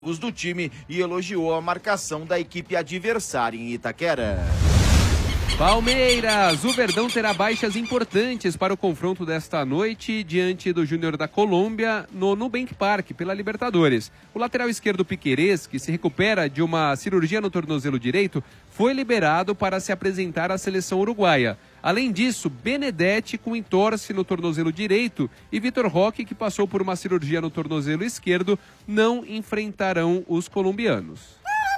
do time e elogiou a marcação da equipe adversária em Itaquera. Palmeiras, o Verdão terá baixas importantes para o confronto desta noite diante do Júnior da Colômbia no Nubank Park, pela Libertadores. O lateral esquerdo Piquerez, que se recupera de uma cirurgia no tornozelo direito, foi liberado para se apresentar à seleção uruguaia. Além disso, Benedetti com entorse no tornozelo direito e Vitor Roque, que passou por uma cirurgia no tornozelo esquerdo, não enfrentarão os colombianos.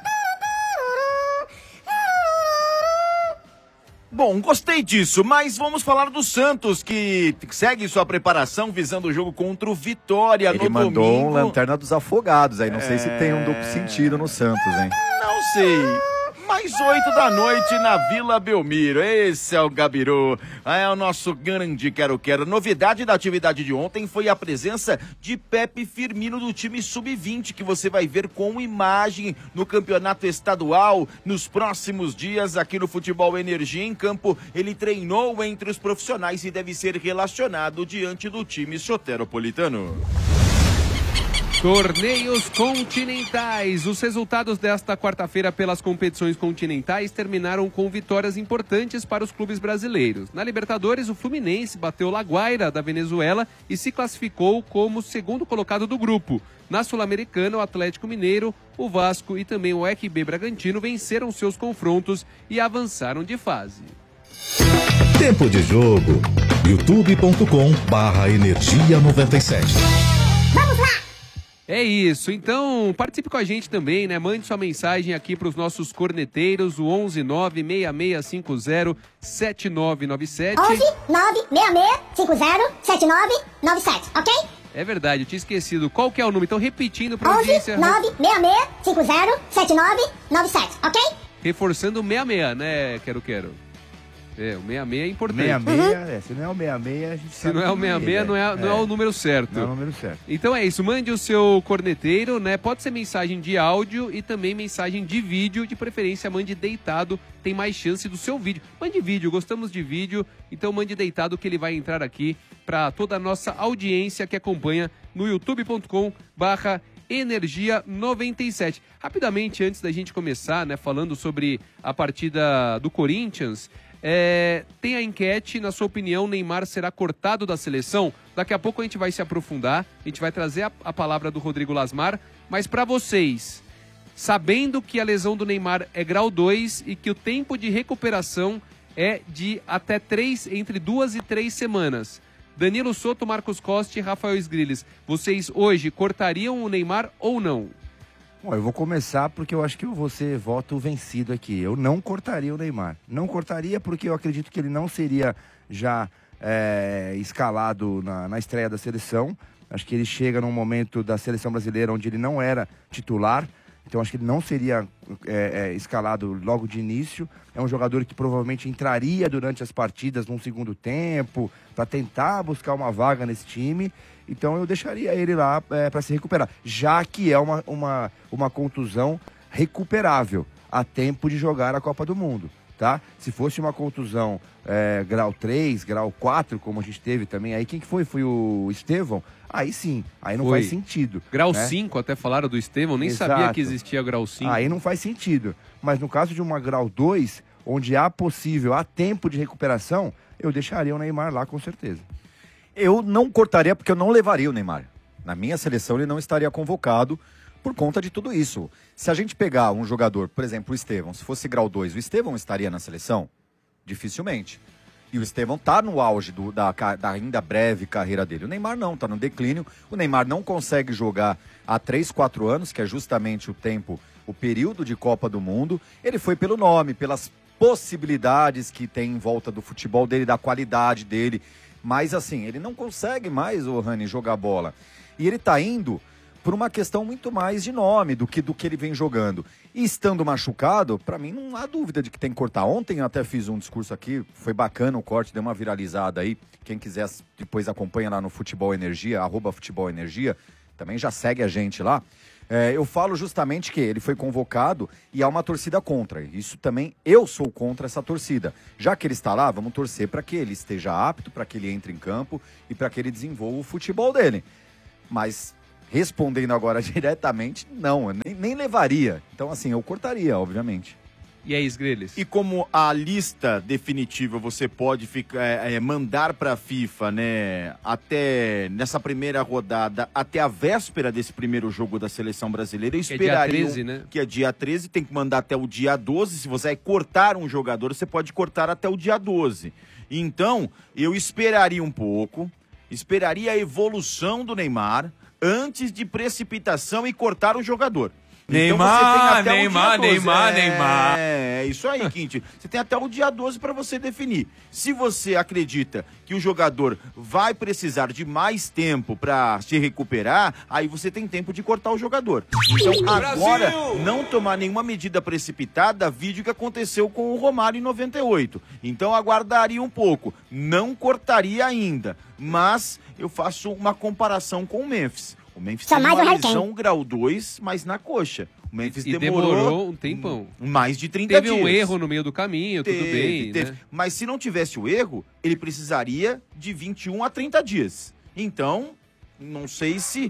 Bom, gostei disso, mas vamos falar do Santos, que segue sua preparação visando o jogo contra o Vitória no domingo. Ele mandou um Lanterna dos Afogados aí, não sei se tem um duplo sentido no Santos, hein? Não sei. Mais 8 da noite na Vila Belmiro. Esse é o Gabiru. É o nosso grande quero-quero. Novidade da atividade de ontem foi a presença de Pepe Firmino do time Sub-20, que você vai ver com imagem no campeonato estadual nos próximos dias aqui no Futebol Energia em Campo. Ele treinou entre os profissionais e deve ser relacionado diante do time soteropolitano. Torneios continentais. Os resultados desta quarta-feira pelas competições continentais terminaram com vitórias importantes para os clubes brasileiros. Na Libertadores, o Fluminense bateu La Guaira da Venezuela e se classificou como segundo colocado do grupo. Na Sul-Americana, o Atlético Mineiro, o Vasco e também o RB Bragantino venceram seus confrontos e avançaram de fase. Tempo de jogo. youtube.com/energia97. Vamos lá! É isso, então participe com a gente também, né? Mande sua mensagem aqui para os nossos corneteiros, o 11966507997. 11966507997, ok? É verdade, eu tinha esquecido. Qual que é o número? Então repetindo para a audiência. 11966507997, ok? Reforçando o 66, né, quero. É, o 66 é importante. 66, se não é o 66, a gente se não é o 66, não é o número certo. Não é o número certo. Então é isso, mande o seu corneteiro, né? Pode ser mensagem de áudio e também mensagem de vídeo, de preferência mande deitado, tem mais chance do seu vídeo. Mande vídeo, gostamos de vídeo, então mande deitado que ele vai entrar aqui para toda a nossa audiência que acompanha no youtube.com/energia97. Rapidamente, antes da gente começar, né, falando sobre a partida do Corinthians, tem a enquete, na sua opinião, Neymar será cortado da seleção? Daqui a pouco a gente vai se aprofundar, a gente vai trazer a palavra do Rodrigo Lasmar, mas para vocês, sabendo que a lesão do Neymar é grau 2 e que o tempo de recuperação é de até entre 2 e 3 semanas, Danilo Soto, Marcos Costa e Rafael Sgrilles, vocês hoje cortariam o Neymar ou não? Bom, eu vou começar porque eu acho que eu vou ser voto vencido aqui. Eu não cortaria o Neymar. Não cortaria porque eu acredito que ele não seria já escalado na estreia da seleção. Acho que ele chega num momento da seleção brasileira onde ele não era titular. Então acho que ele não seria escalado logo de início. É um jogador que provavelmente entraria durante as partidas num segundo tempo para tentar buscar uma vaga nesse time. Então eu deixaria ele lá para se recuperar, já que é uma contusão recuperável a tempo de jogar a Copa do Mundo, tá? Se fosse uma contusão grau 3, grau 4, como a gente teve também, aí quem que foi? Foi o Estevão? Aí sim, aí não faz sentido. Grau né? 5, até falaram do Estevão, nem Exato. sabia que existia grau 5. Aí não faz sentido. Mas no caso de uma grau 2, onde há tempo de recuperação, eu deixaria o Neymar lá com certeza. Eu não cortaria porque eu não levaria o Neymar. Na minha seleção ele não estaria convocado por conta de tudo isso. Se a gente pegar um jogador, por exemplo, o Estevão, se fosse grau 2, o Estevão estaria na seleção? Dificilmente. E o Estevão está no auge da ainda breve carreira dele. O Neymar não, está no declínio. O Neymar não consegue jogar há 3, 4 anos, que é justamente o período de Copa do Mundo. Ele foi pelo nome, pelas possibilidades que tem em volta do futebol dele, da qualidade dele. Mas assim, ele não consegue mais, o Rani, jogar bola. E ele está indo por uma questão muito mais de nome do que ele vem jogando. E estando machucado, para mim não há dúvida de que tem que cortar. Ontem eu até fiz um discurso aqui, foi bacana o corte, deu uma viralizada aí. Quem quiser depois acompanha lá no Futebol Energia, @Futebol Energia, também já segue a gente lá. Eu falo justamente que ele foi convocado e há uma torcida contra. Isso também, eu sou contra essa torcida. Já que ele está lá, vamos torcer para que ele esteja apto, para que ele entre em campo e para que ele desenvolva o futebol dele. Mas respondendo agora diretamente, não, eu nem levaria. Então, assim, eu cortaria, obviamente. E aí, Sgreles? E como a lista definitiva você pode mandar para a FIFA, né, até nessa primeira rodada, até a véspera desse primeiro jogo da seleção brasileira, eu esperaria. Que é dia 13, né? Que é dia 13, tem que mandar até o dia 12. Se você cortar um jogador, você pode cortar até o dia 12. Então, eu esperaria um pouco, esperaria a evolução do Neymar antes de precipitação e cortar o jogador. Neymar. É isso aí, Quinte. Você tem até o dia 12 para você definir. Se você acredita que o jogador vai precisar de mais tempo para se recuperar, aí você tem tempo de cortar o jogador. Então, agora, não tomar nenhuma medida precipitada, vídeo que aconteceu com o Romário em 98. Então, aguardaria um pouco. Não cortaria ainda, mas eu faço uma comparação com o Memphis. O Memphis teve uma lesão grau 2, mas na coxa. O Memphis demorou um tempão. Mais de 30 teve dias. Teve um erro no meio do caminho, tudo bem, teve. Né? Mas se não tivesse o erro, ele precisaria de 21 a 30 dias. Então, não sei se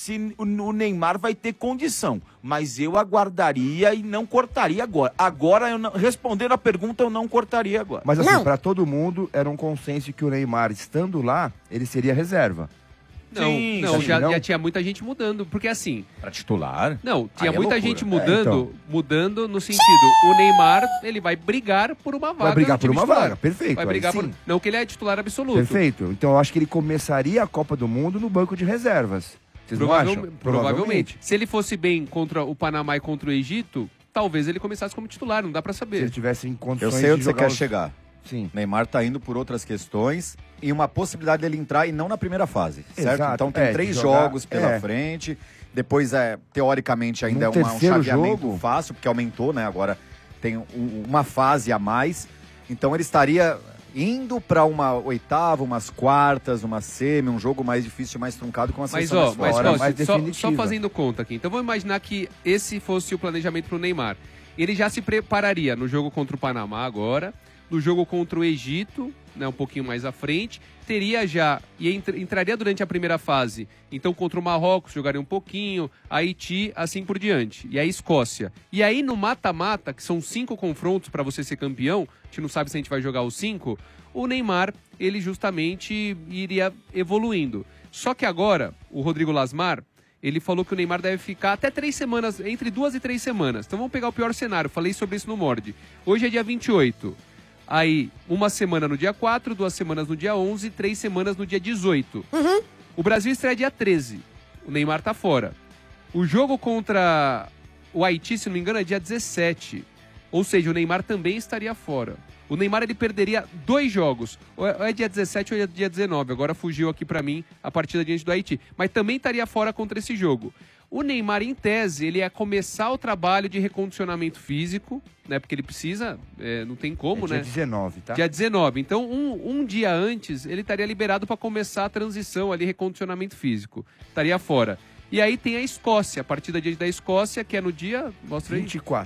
o Neymar vai ter condição, mas eu aguardaria e não cortaria agora. Agora, respondendo a pergunta, eu não cortaria agora. Mas assim, para todo mundo, era um consenso que o Neymar, estando lá, ele seria reserva. Não, já tinha muita gente mudando, porque assim... Pra titular? Não, tinha aí muita é gente então. mudando no sentido, o Neymar, ele vai brigar por uma vaga. Vai brigar por uma titular. vaga, perfeito. Vai brigar por... Não que ele é titular absoluto. Perfeito. Então eu acho que ele começaria a Copa do Mundo no banco de reservas. Vocês não acham? Provavelmente. Se ele fosse bem contra o Panamá e contra o Egito, talvez ele começasse como titular, não dá pra saber. Se ele tivesse em condições eu sei onde de você quer os... chegar. Sim. Neymar tá indo por outras questões e uma possibilidade dele entrar e não na primeira fase, certo? Exato. Então tem 3 jogos pela frente, depois teoricamente ainda é um chaveamento fácil, porque aumentou, né? Agora tem uma fase a mais, então ele estaria indo para uma oitava, umas quartas, uma semi, um jogo mais difícil, mais truncado com a seleção mais só fazendo conta aqui. Então vamos imaginar que esse fosse o planejamento pro Neymar. Ele já se prepararia no jogo contra o Panamá agora, no jogo contra o Egito, né, um pouquinho mais à frente, teria já, e entraria durante a primeira fase, então contra o Marrocos jogaria um pouquinho, Haiti, assim por diante, e a Escócia. E aí no mata-mata, que são 5 confrontos para você ser campeão, a gente não sabe se a gente vai jogar os 5, o Neymar, ele justamente iria evoluindo. Só que agora, o Rodrigo Lasmar, ele falou que o Neymar deve ficar até 3 semanas, entre 2 e 3 semanas. Então vamos pegar o pior cenário, falei sobre isso no Morde. Hoje é dia 28. Aí, 1 semana no dia 4, 2 semanas no dia 11, 3 semanas no dia 18. O Brasil estreia dia 13. O Neymar tá fora. O jogo contra o Haiti, se não me engano, é dia 17. Ou seja, o Neymar também estaria fora. O Neymar, ele perderia 2 jogos. Ou é dia 17 ou é dia 19. Agora fugiu aqui pra mim a partida diante do Haiti. Mas também estaria fora contra esse jogo. O Neymar, em tese, ele ia começar o trabalho de recondicionamento físico, né? Porque ele precisa, não tem como, né? Dia 19, tá? Dia 19. Então, um dia antes, ele estaria liberado para começar a transição ali, recondicionamento físico. Estaria fora. E aí tem a Escócia, a partida diante da Escócia, que é no dia... Mostra aí.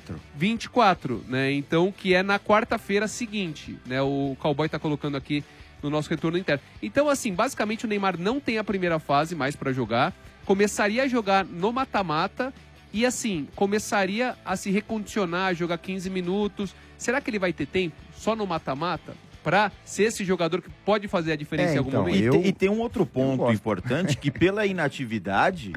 24, né? Então, que é na quarta-feira seguinte, né? O Cowboy tá colocando aqui no nosso retorno interno. Então, assim, basicamente o Neymar não tem a primeira fase mais para jogar. Começaria a jogar no mata-mata e, assim, começaria a se recondicionar, a jogar 15 minutos. Será que ele vai ter tempo só no mata-mata para ser esse jogador que pode fazer a diferença em algum momento? E tem um outro ponto importante, que pela inatividade,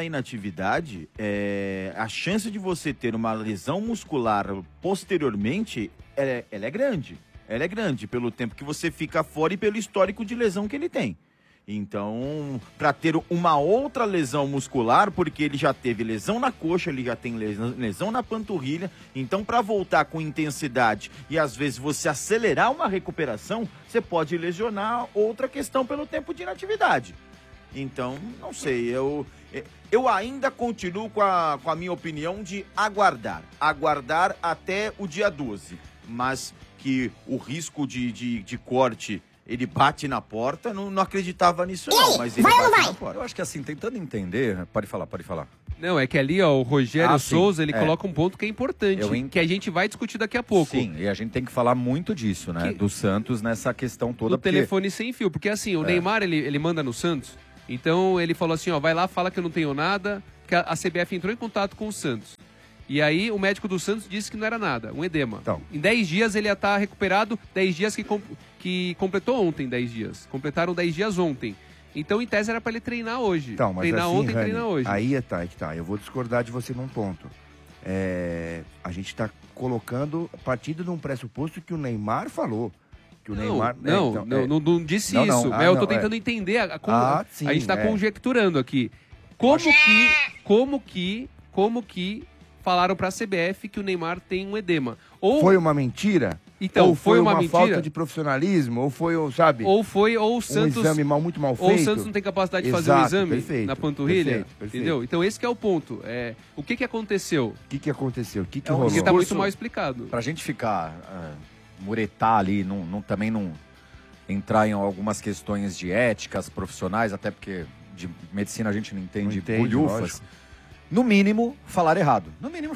a chance de você ter uma lesão muscular posteriormente, ela é grande. Ela é grande pelo tempo que você fica fora e pelo histórico de lesão que ele tem. Então, para ter uma outra lesão muscular, porque ele já teve lesão na coxa, ele já tem lesão na panturrilha, então para voltar com intensidade e às vezes você acelerar uma recuperação, você pode lesionar outra questão pelo tempo de inatividade. Então, não sei, eu ainda continuo com a minha opinião de aguardar até o dia 12, mas que o risco de corte... Ele bate na porta, não acreditava nisso não, mas ele bate na porta. Eu acho que assim, tentando entender... Pode falar. Não, é que ali, ó, o Rogério Souza, ele coloca um ponto que é importante, que a gente vai discutir daqui a pouco. Sim, e a gente tem que falar muito disso, né? Do Santos nessa questão toda. Do telefone sem fio, porque assim, o Neymar, ele manda no Santos, Então ele falou assim, ó, vai lá, fala que eu não tenho nada, que a CBF entrou em contato com o Santos. E aí o médico do Santos disse que não era nada, um edema. Então. Em 10 dias ele ia estar recuperado, 10 dias que completou ontem 10 dias. Completaram 10 dias ontem. Então, em tese, era para ele treinar hoje. Então, mas treinar assim, ontem, Rani, treinar hoje. Aí é que tá. Eu vou discordar de você num ponto. A gente está colocando a partir de um pressuposto que o Neymar falou. Que o Neymar... Não disse Não, isso. não. Mas eu tô tentando entender. Sim, a gente está conjecturando aqui. Como que falaram para a CBF que o Neymar tem um edema? Ou foi uma mentira? Então, ou foi uma mentira? falta de profissionalismo? Ou foi, sabe? Ou o Santos... Um exame muito mal feito? Ou o Santos não tem capacidade de fazer um exame na panturrilha? Perfeito. Entendeu? Então esse que é o ponto. O que aconteceu? O que aconteceu? O que rolou? Porque tá muito mal explicado. Pra gente ficar, muretar ali, também não entrar em algumas questões de éticas profissionais, até porque de medicina a gente não entende bolhufas. Lógico. No mínimo, falar errado.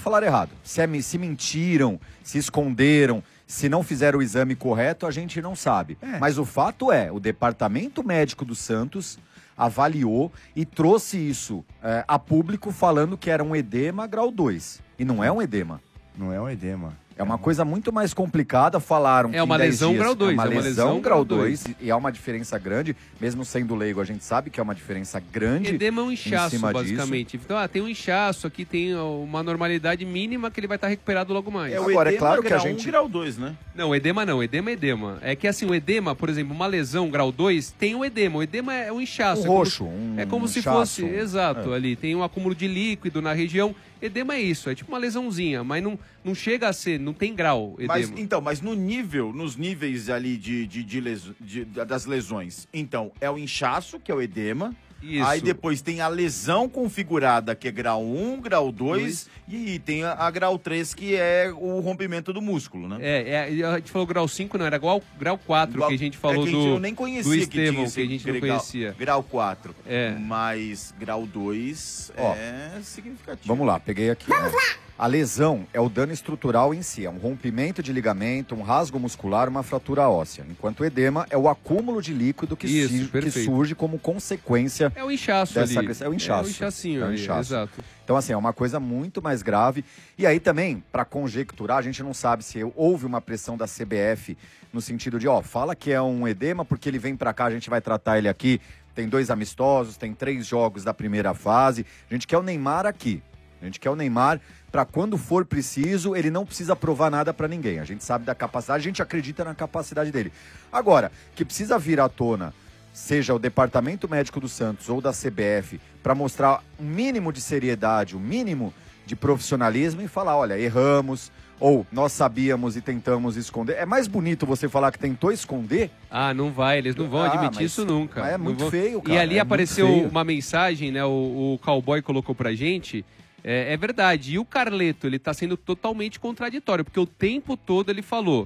Se mentiram, se esconderam, se não fizeram o exame correto, a gente não sabe. Mas o fato é, o Departamento Médico do Santos avaliou e trouxe isso a público falando que era um edema grau 2. E não é um edema. Não é um edema. É uma coisa muito mais complicada, falaram que uma lesão grau 2. É uma lesão grau 2 e há uma diferença grande, mesmo sendo leigo, a gente sabe que é uma diferença grande. Edema é um inchaço, basicamente. Disso. Então, tem um inchaço, aqui tem uma normalidade mínima que ele vai estar recuperado logo mais. Agora, é claro que a gente... grau 1, grau 2, né? Não, edema não, edema é edema. É que assim, o edema, por exemplo, uma lesão grau 2, tem o edema. O edema é um inchaço. Roxo, é como se fosse, exato, ali. Tem um acúmulo de líquido na região. Edema é isso, é tipo uma lesãozinha, mas não chega a ser, não tem grau edema. Mas nos níveis ali das lesões, então, é o inchaço, que é o edema. Isso. Aí depois tem a lesão configurada, que é grau 1, grau 2, e tem a grau 3, que é o rompimento do músculo, né? A gente falou grau 5, não, era grau 4 que a gente falou eu nem conhecia do Estevão, que a gente não conhecia. Grau 4. Mas grau 2 é significativo. Vamos lá, peguei aqui. Vamos lá! A lesão é o dano estrutural em si, é um rompimento de ligamento, um rasgo muscular, uma fratura óssea. Enquanto o edema é o acúmulo de líquido que surge como consequência. É o inchaço dessa ali. É o inchaço. É o inchacinho ali, exato. Então, assim, é uma coisa muito mais grave. E aí também, para conjecturar, a gente não sabe se houve uma pressão da CBF no sentido de, fala que é um edema porque ele vem para cá, a gente vai tratar ele aqui. Tem 2 amistosos, tem 3 jogos da primeira fase. A gente quer o Neymar aqui. A gente quer o Neymar para quando for preciso, ele não precisa provar nada para ninguém. A gente sabe da capacidade, a gente acredita na capacidade dele. Agora, que precisa vir à tona, seja o Departamento Médico do Santos ou da CBF, para mostrar um mínimo de seriedade, um mínimo de profissionalismo e falar, olha, erramos, ou nós sabíamos e tentamos esconder. É mais bonito você falar que tentou esconder? Não vai, eles não vão admitir isso nunca. Mas é muito feio, cara. E ali apareceu uma mensagem, né, o Cowboy colocou pra gente. É verdade. E o Carleto, ele tá sendo totalmente contraditório, porque o tempo todo ele falou,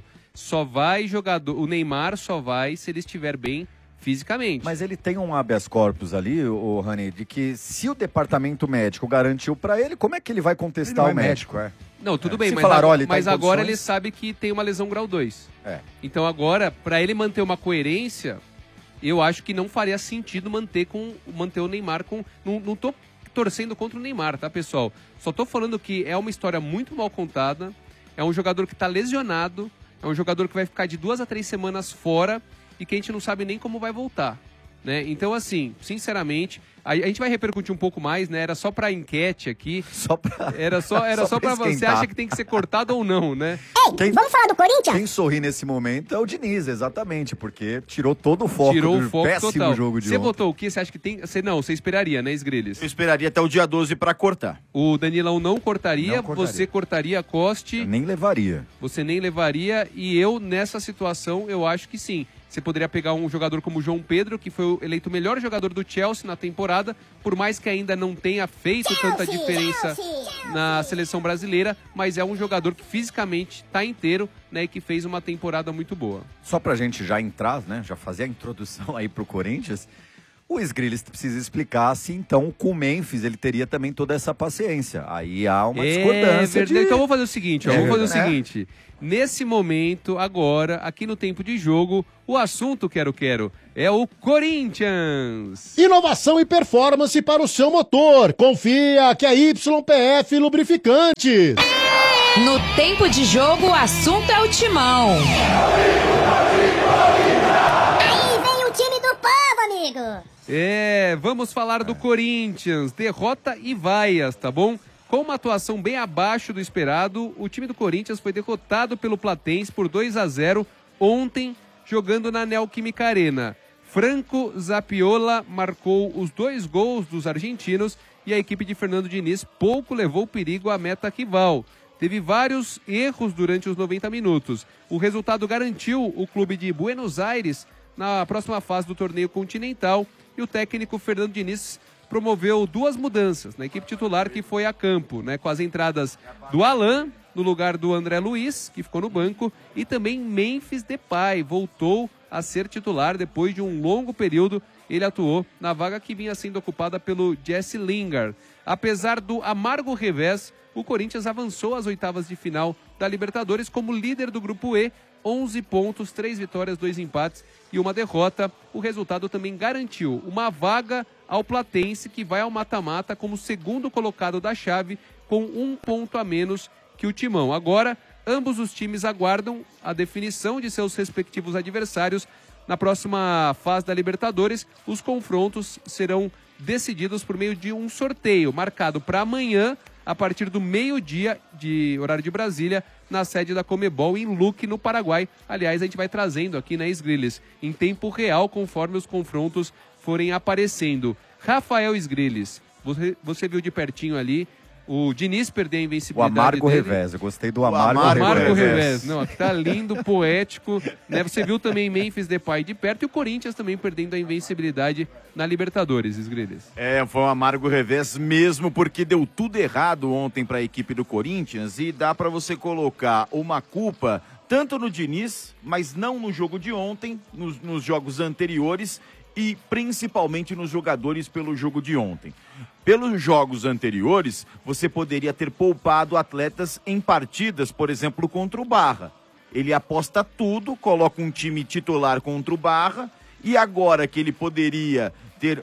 o Neymar só vai se ele estiver bem fisicamente. Mas ele tem um habeas corpus ali, Rani, de que se o departamento médico garantiu pra ele, como é que ele vai contestar o médico? Não, tudo bem, mas agora ele sabe que tem uma lesão grau 2. Então agora, pra ele manter uma coerência, eu acho que não faria sentido manter o Neymar com... Não tô torcendo contra o Neymar, tá, pessoal? Só tô falando que é uma história muito mal contada, é um jogador que tá lesionado, é um jogador que vai ficar de 2 a 3 semanas fora e que a gente não sabe nem como vai voltar, né? Então, assim, sinceramente, a gente vai repercutir um pouco mais, né? Era só pra enquete aqui. Era só pra você acha que tem que ser cortado ou não, né? Ei, vamos falar do Corinthians? Quem sorri nesse momento é o Diniz, exatamente, porque tirou todo o foco do péssimo total. jogo de ontem. Você votou o quê? Você acha que tem... Você esperaria, né, Sgrilles? Eu esperaria até o dia 12 pra cortar. O Danilão não cortaria, você cortaria a Coste. Eu nem levaria. Você nem levaria, e eu, nessa situação, eu acho que sim. Você poderia pegar um jogador como o João Pedro, que foi eleito o melhor jogador do Chelsea na temporada, por mais que ainda não tenha feito tanta diferença na seleção brasileira, mas é um jogador que fisicamente está inteiro, né, e que fez uma temporada muito boa. Só pra gente já entrar, né, já fazer a introdução aí pro Corinthians, O Sgrillis precisa explicar se então com o Memphis ele teria também toda essa paciência. Aí há uma discordância. Então vamos fazer o seguinte, seguinte. Nesse momento, agora, aqui no Tempo de Jogo, o assunto quero é o Corinthians. Inovação e performance para o seu motor. Confia que é YPF Lubrificantes. No Tempo de Jogo, o assunto é o Timão. Aí vem o time do povo, amigo. Vamos falar do Corinthians. Derrota e vaias, tá bom? Com uma atuação bem abaixo do esperado, o time do Corinthians foi derrotado pelo Platense por 2-0 ontem, jogando na Neoquímica Arena. Franco Zapiola marcou os 2 gols dos argentinos e a equipe de Fernando Diniz pouco levou perigo à meta rival. Teve vários erros durante os 90 minutos. O resultado garantiu o clube de Buenos Aires na próxima fase do torneio continental e o técnico Fernando Diniz promoveu 2 mudanças na equipe titular que foi a campo, né, com as entradas do Alan no lugar do André Luiz, que ficou no banco, e também Memphis Depay voltou a ser titular depois de um longo período. Ele atuou na vaga que vinha sendo ocupada pelo Jesse Lingard. Apesar do amargo revés, o Corinthians avançou às oitavas de final da Libertadores como líder do Grupo E, 11 pontos, 3 vitórias, 2 empates e 1 derrota. O resultado também garantiu uma vaga ao Platense, que vai ao mata-mata como segundo colocado da chave, com 1 ponto a menos que o Timão. Agora, ambos os times aguardam a definição de seus respectivos adversários. Na próxima fase da Libertadores, os confrontos serão decididos por meio de um sorteio marcado para amanhã, a partir do meio-dia, de horário de Brasília, na sede da Conmebol em Luque, no Paraguai. Aliás, a gente vai trazendo aqui na Sgrillis em tempo real, conforme os confrontos forem aparecendo. Rafael Sgrillis, você viu de pertinho ali o Diniz perder a invencibilidade. O amargo dele. revés, eu gostei do amargo revés. Não, aqui tá lindo, poético, né? Você viu também Memphis Depay de perto e o Corinthians também perdendo a invencibilidade na Libertadores, Sgrillis. Foi um amargo revés mesmo, porque deu tudo errado ontem para a equipe do Corinthians e dá para você colocar uma culpa tanto no Diniz, mas não no jogo de ontem, nos jogos anteriores e principalmente nos jogadores pelo jogo de ontem. Pelos jogos anteriores, você poderia ter poupado atletas em partidas, por exemplo, contra o Barra. Ele aposta tudo, coloca um time titular contra o Barra, e agora que ele poderia ter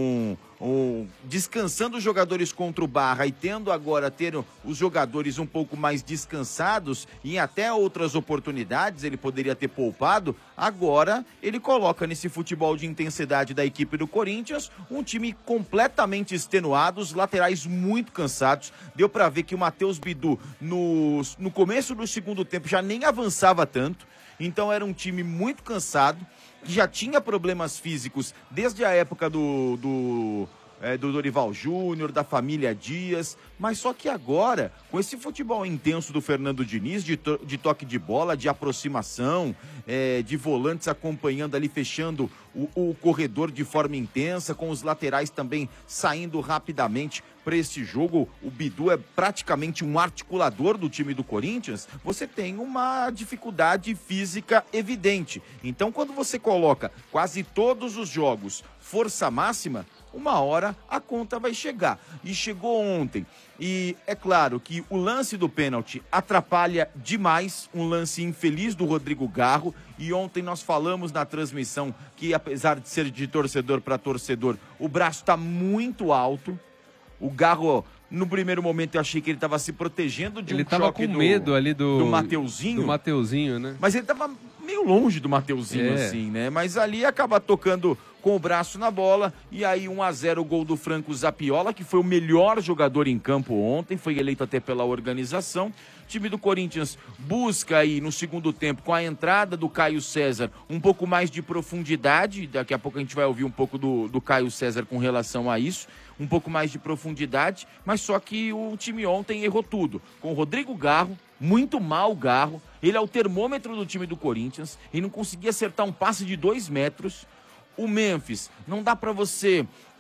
descansando os jogadores contra o Barra e tendo agora ter os jogadores um pouco mais descansados e até outras oportunidades ele poderia ter poupado, agora ele coloca nesse futebol de intensidade da equipe do Corinthians um time completamente extenuado, os laterais muito cansados. Deu para ver que o Matheus Bidu no começo do segundo tempo já nem avançava tanto, então era um time muito cansado, que já tinha problemas físicos desde a época do Dorival Júnior, da família Dias, mas só que agora, com esse futebol intenso do Fernando Diniz, de toque de bola, de aproximação, de volantes acompanhando ali, fechando o corredor de forma intensa, com os laterais também saindo rapidamente para esse jogo, o Bidu é praticamente um articulador do time do Corinthians, você tem uma dificuldade física evidente. Então, quando você coloca quase todos os jogos força máxima, uma hora a conta vai chegar. E chegou ontem. E é claro que o lance do pênalti atrapalha demais, um lance infeliz do Rodrigo Garro. E ontem nós falamos na transmissão que, apesar de ser de torcedor para torcedor, o braço está muito alto. O Garro, no primeiro momento, eu achei que ele estava se protegendo de ele um choque com medo ali do Mateuzinho. Do Mateuzinho, né? Mas ele estava meio longe do Mateuzinho, assim, né? Mas ali acaba tocando com o braço na bola, e aí 1-0 o gol do Franco Zapiola, que foi o melhor jogador em campo ontem, foi eleito até pela organização. O time do Corinthians busca aí no segundo tempo, com a entrada do Caio César, um pouco mais de profundidade, daqui a pouco a gente vai ouvir um pouco do Caio César com relação a isso, um pouco mais de profundidade, mas só que o time ontem errou tudo, com o Rodrigo Garro, muito mal o Garro, ele é o termômetro do time do Corinthians, ele não conseguia acertar um passe de 2 metros. O Memphis, não dá para você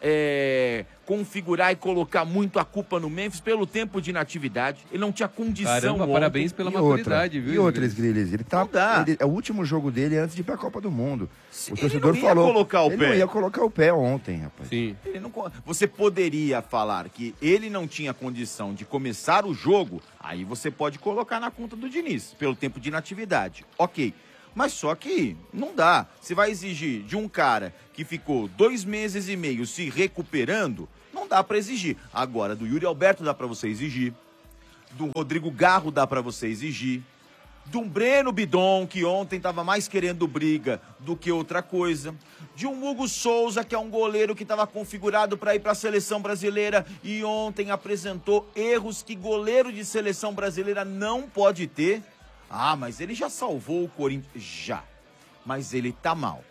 configurar e colocar muito a culpa no Memphis pelo tempo de inatividade. Ele não tinha condição. Caramba, ontem. parabéns pela maturidade, viu? E outras, Grilis, ele tá. Não dá. É o último jogo dele antes de ir pra Copa do Mundo. O Ele torcedor não ia falou. colocar o ele pé. não ia colocar o pé ontem, rapaz. Sim. Ele não, você poderia falar que ele não tinha condição de começar o jogo, aí você pode colocar na conta do Diniz, pelo tempo de inatividade. Ok. Mas só que não dá. Você vai exigir de um cara que ficou 2 meses e meio se recuperando, não dá pra exigir. Agora, do Yuri Alberto dá pra você exigir. Do Rodrigo Garro dá pra você exigir. Do Breno Bidon, que ontem tava mais querendo briga do que outra coisa. De um Hugo Souza, que é um goleiro que estava configurado para ir para a seleção brasileira e ontem apresentou erros que goleiro de seleção brasileira não pode ter. Ah, mas ele já salvou o Corinthians. Já. Mas ele tá mal.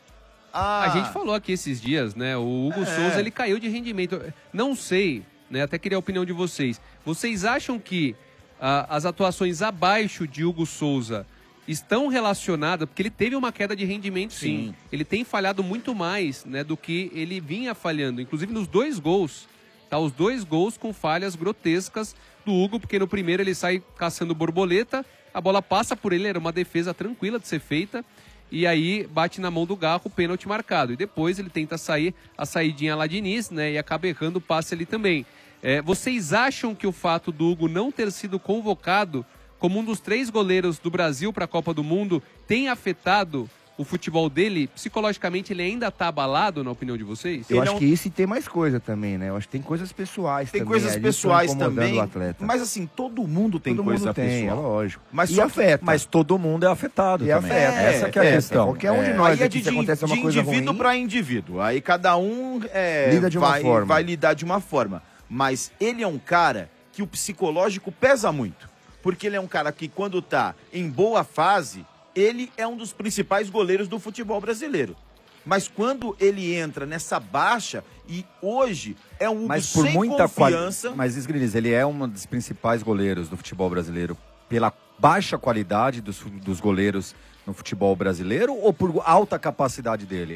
A gente falou aqui esses dias, né? O Hugo Souza, ele caiu de rendimento. Não sei, né? Até queria a opinião de vocês. Vocês acham que as atuações abaixo de Hugo Souza estão relacionadas, porque ele teve uma queda de rendimento, sim. Ele tem falhado muito mais, né, do que ele vinha falhando. Inclusive nos 2 gols. Tá, os 2 gols com falhas grotescas do Hugo, porque no primeiro ele sai caçando borboleta, a bola passa por ele, era uma defesa tranquila de ser feita, e aí bate na mão do Garro, pênalti marcado. E depois ele tenta sair, a saidinha lá de Diniz, né, e acaba errando o passe ali também. Vocês acham que o fato do Hugo não ter sido convocado como um dos 3 goleiros do Brasil para a Copa do Mundo tem afetado o futebol dele? Psicologicamente ele ainda tá abalado, na opinião de vocês? Eu acho que isso e tem mais coisa também, né? Eu acho que tem coisas pessoais também. Tem coisas ali pessoais que estão incomodando também, o atleta. mas assim, todo mundo tem Todo coisa mundo tem, pessoal. é lógico. Mas e só afeta. Mas todo mundo é afetado E também. afeta. Essa que é a questão. Qualquer um de nós Aí é aqui, se acontece uma coisa indivíduo ruim, para indivíduo. Aí cada um Lida de uma forma. vai lidar de uma forma. Mas ele é um cara que o psicológico pesa muito. Porque ele é um cara que quando tá em boa fase, ele é um dos principais goleiros do futebol brasileiro. Mas quando ele entra nessa baixa, e hoje é um Hugo Mas por sem muita confiança... Mas, Esgrilis, ele é um dos principais goleiros do futebol brasileiro pela baixa qualidade dos goleiros no futebol brasileiro ou por alta capacidade dele?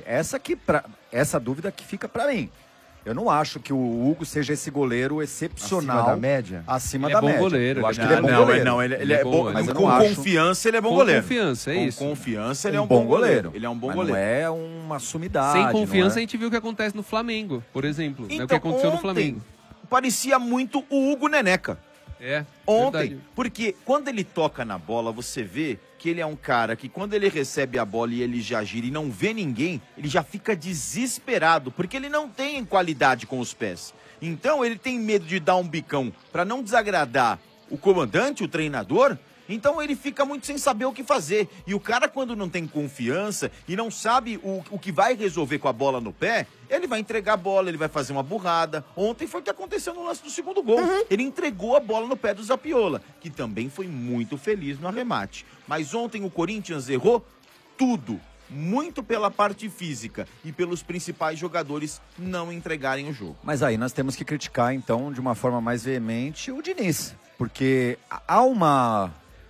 Essa dúvida que fica pra mim. Eu não acho que o Hugo seja esse goleiro excepcional. Acima da média? Acima Ele da é bom média. goleiro, Eu acho que ele ele é bom não, goleiro. não, ele é bom, mas eu com não acho- confiança ele é bom Com goleiro. confiança, é isso. Com confiança ele Um é um bom goleiro. goleiro. Ele é um bom Mas goleiro. não é uma sumidade. Sem confiança, não a gente viu o que acontece no Flamengo, por exemplo. Então, né, o que aconteceu no ontem, Flamengo. parecia muito o Hugo Neneca. Ontem, verdade. porque quando ele toca na bola, você vê que ele é um cara que quando ele recebe a bola e ele já gira e não vê ninguém, ele já fica desesperado, porque ele não tem qualidade com os pés. Então ele tem medo de dar um bicão para não desagradar o comandante, o treinador. Então ele fica muito sem saber o que fazer. E o cara, quando não tem confiança e não sabe o que vai resolver com a bola no pé, ele vai entregar a bola, ele vai fazer uma burrada. Ontem foi o que aconteceu no lance do segundo gol. Ele entregou a bola no pé do Zapiola, que também foi muito feliz no arremate. Mas ontem o Corinthians errou tudo. Muito pela parte física e pelos principais jogadores não entregarem o jogo. Mas aí nós temos que criticar, então, de uma forma mais veemente, o Diniz. Porque há uma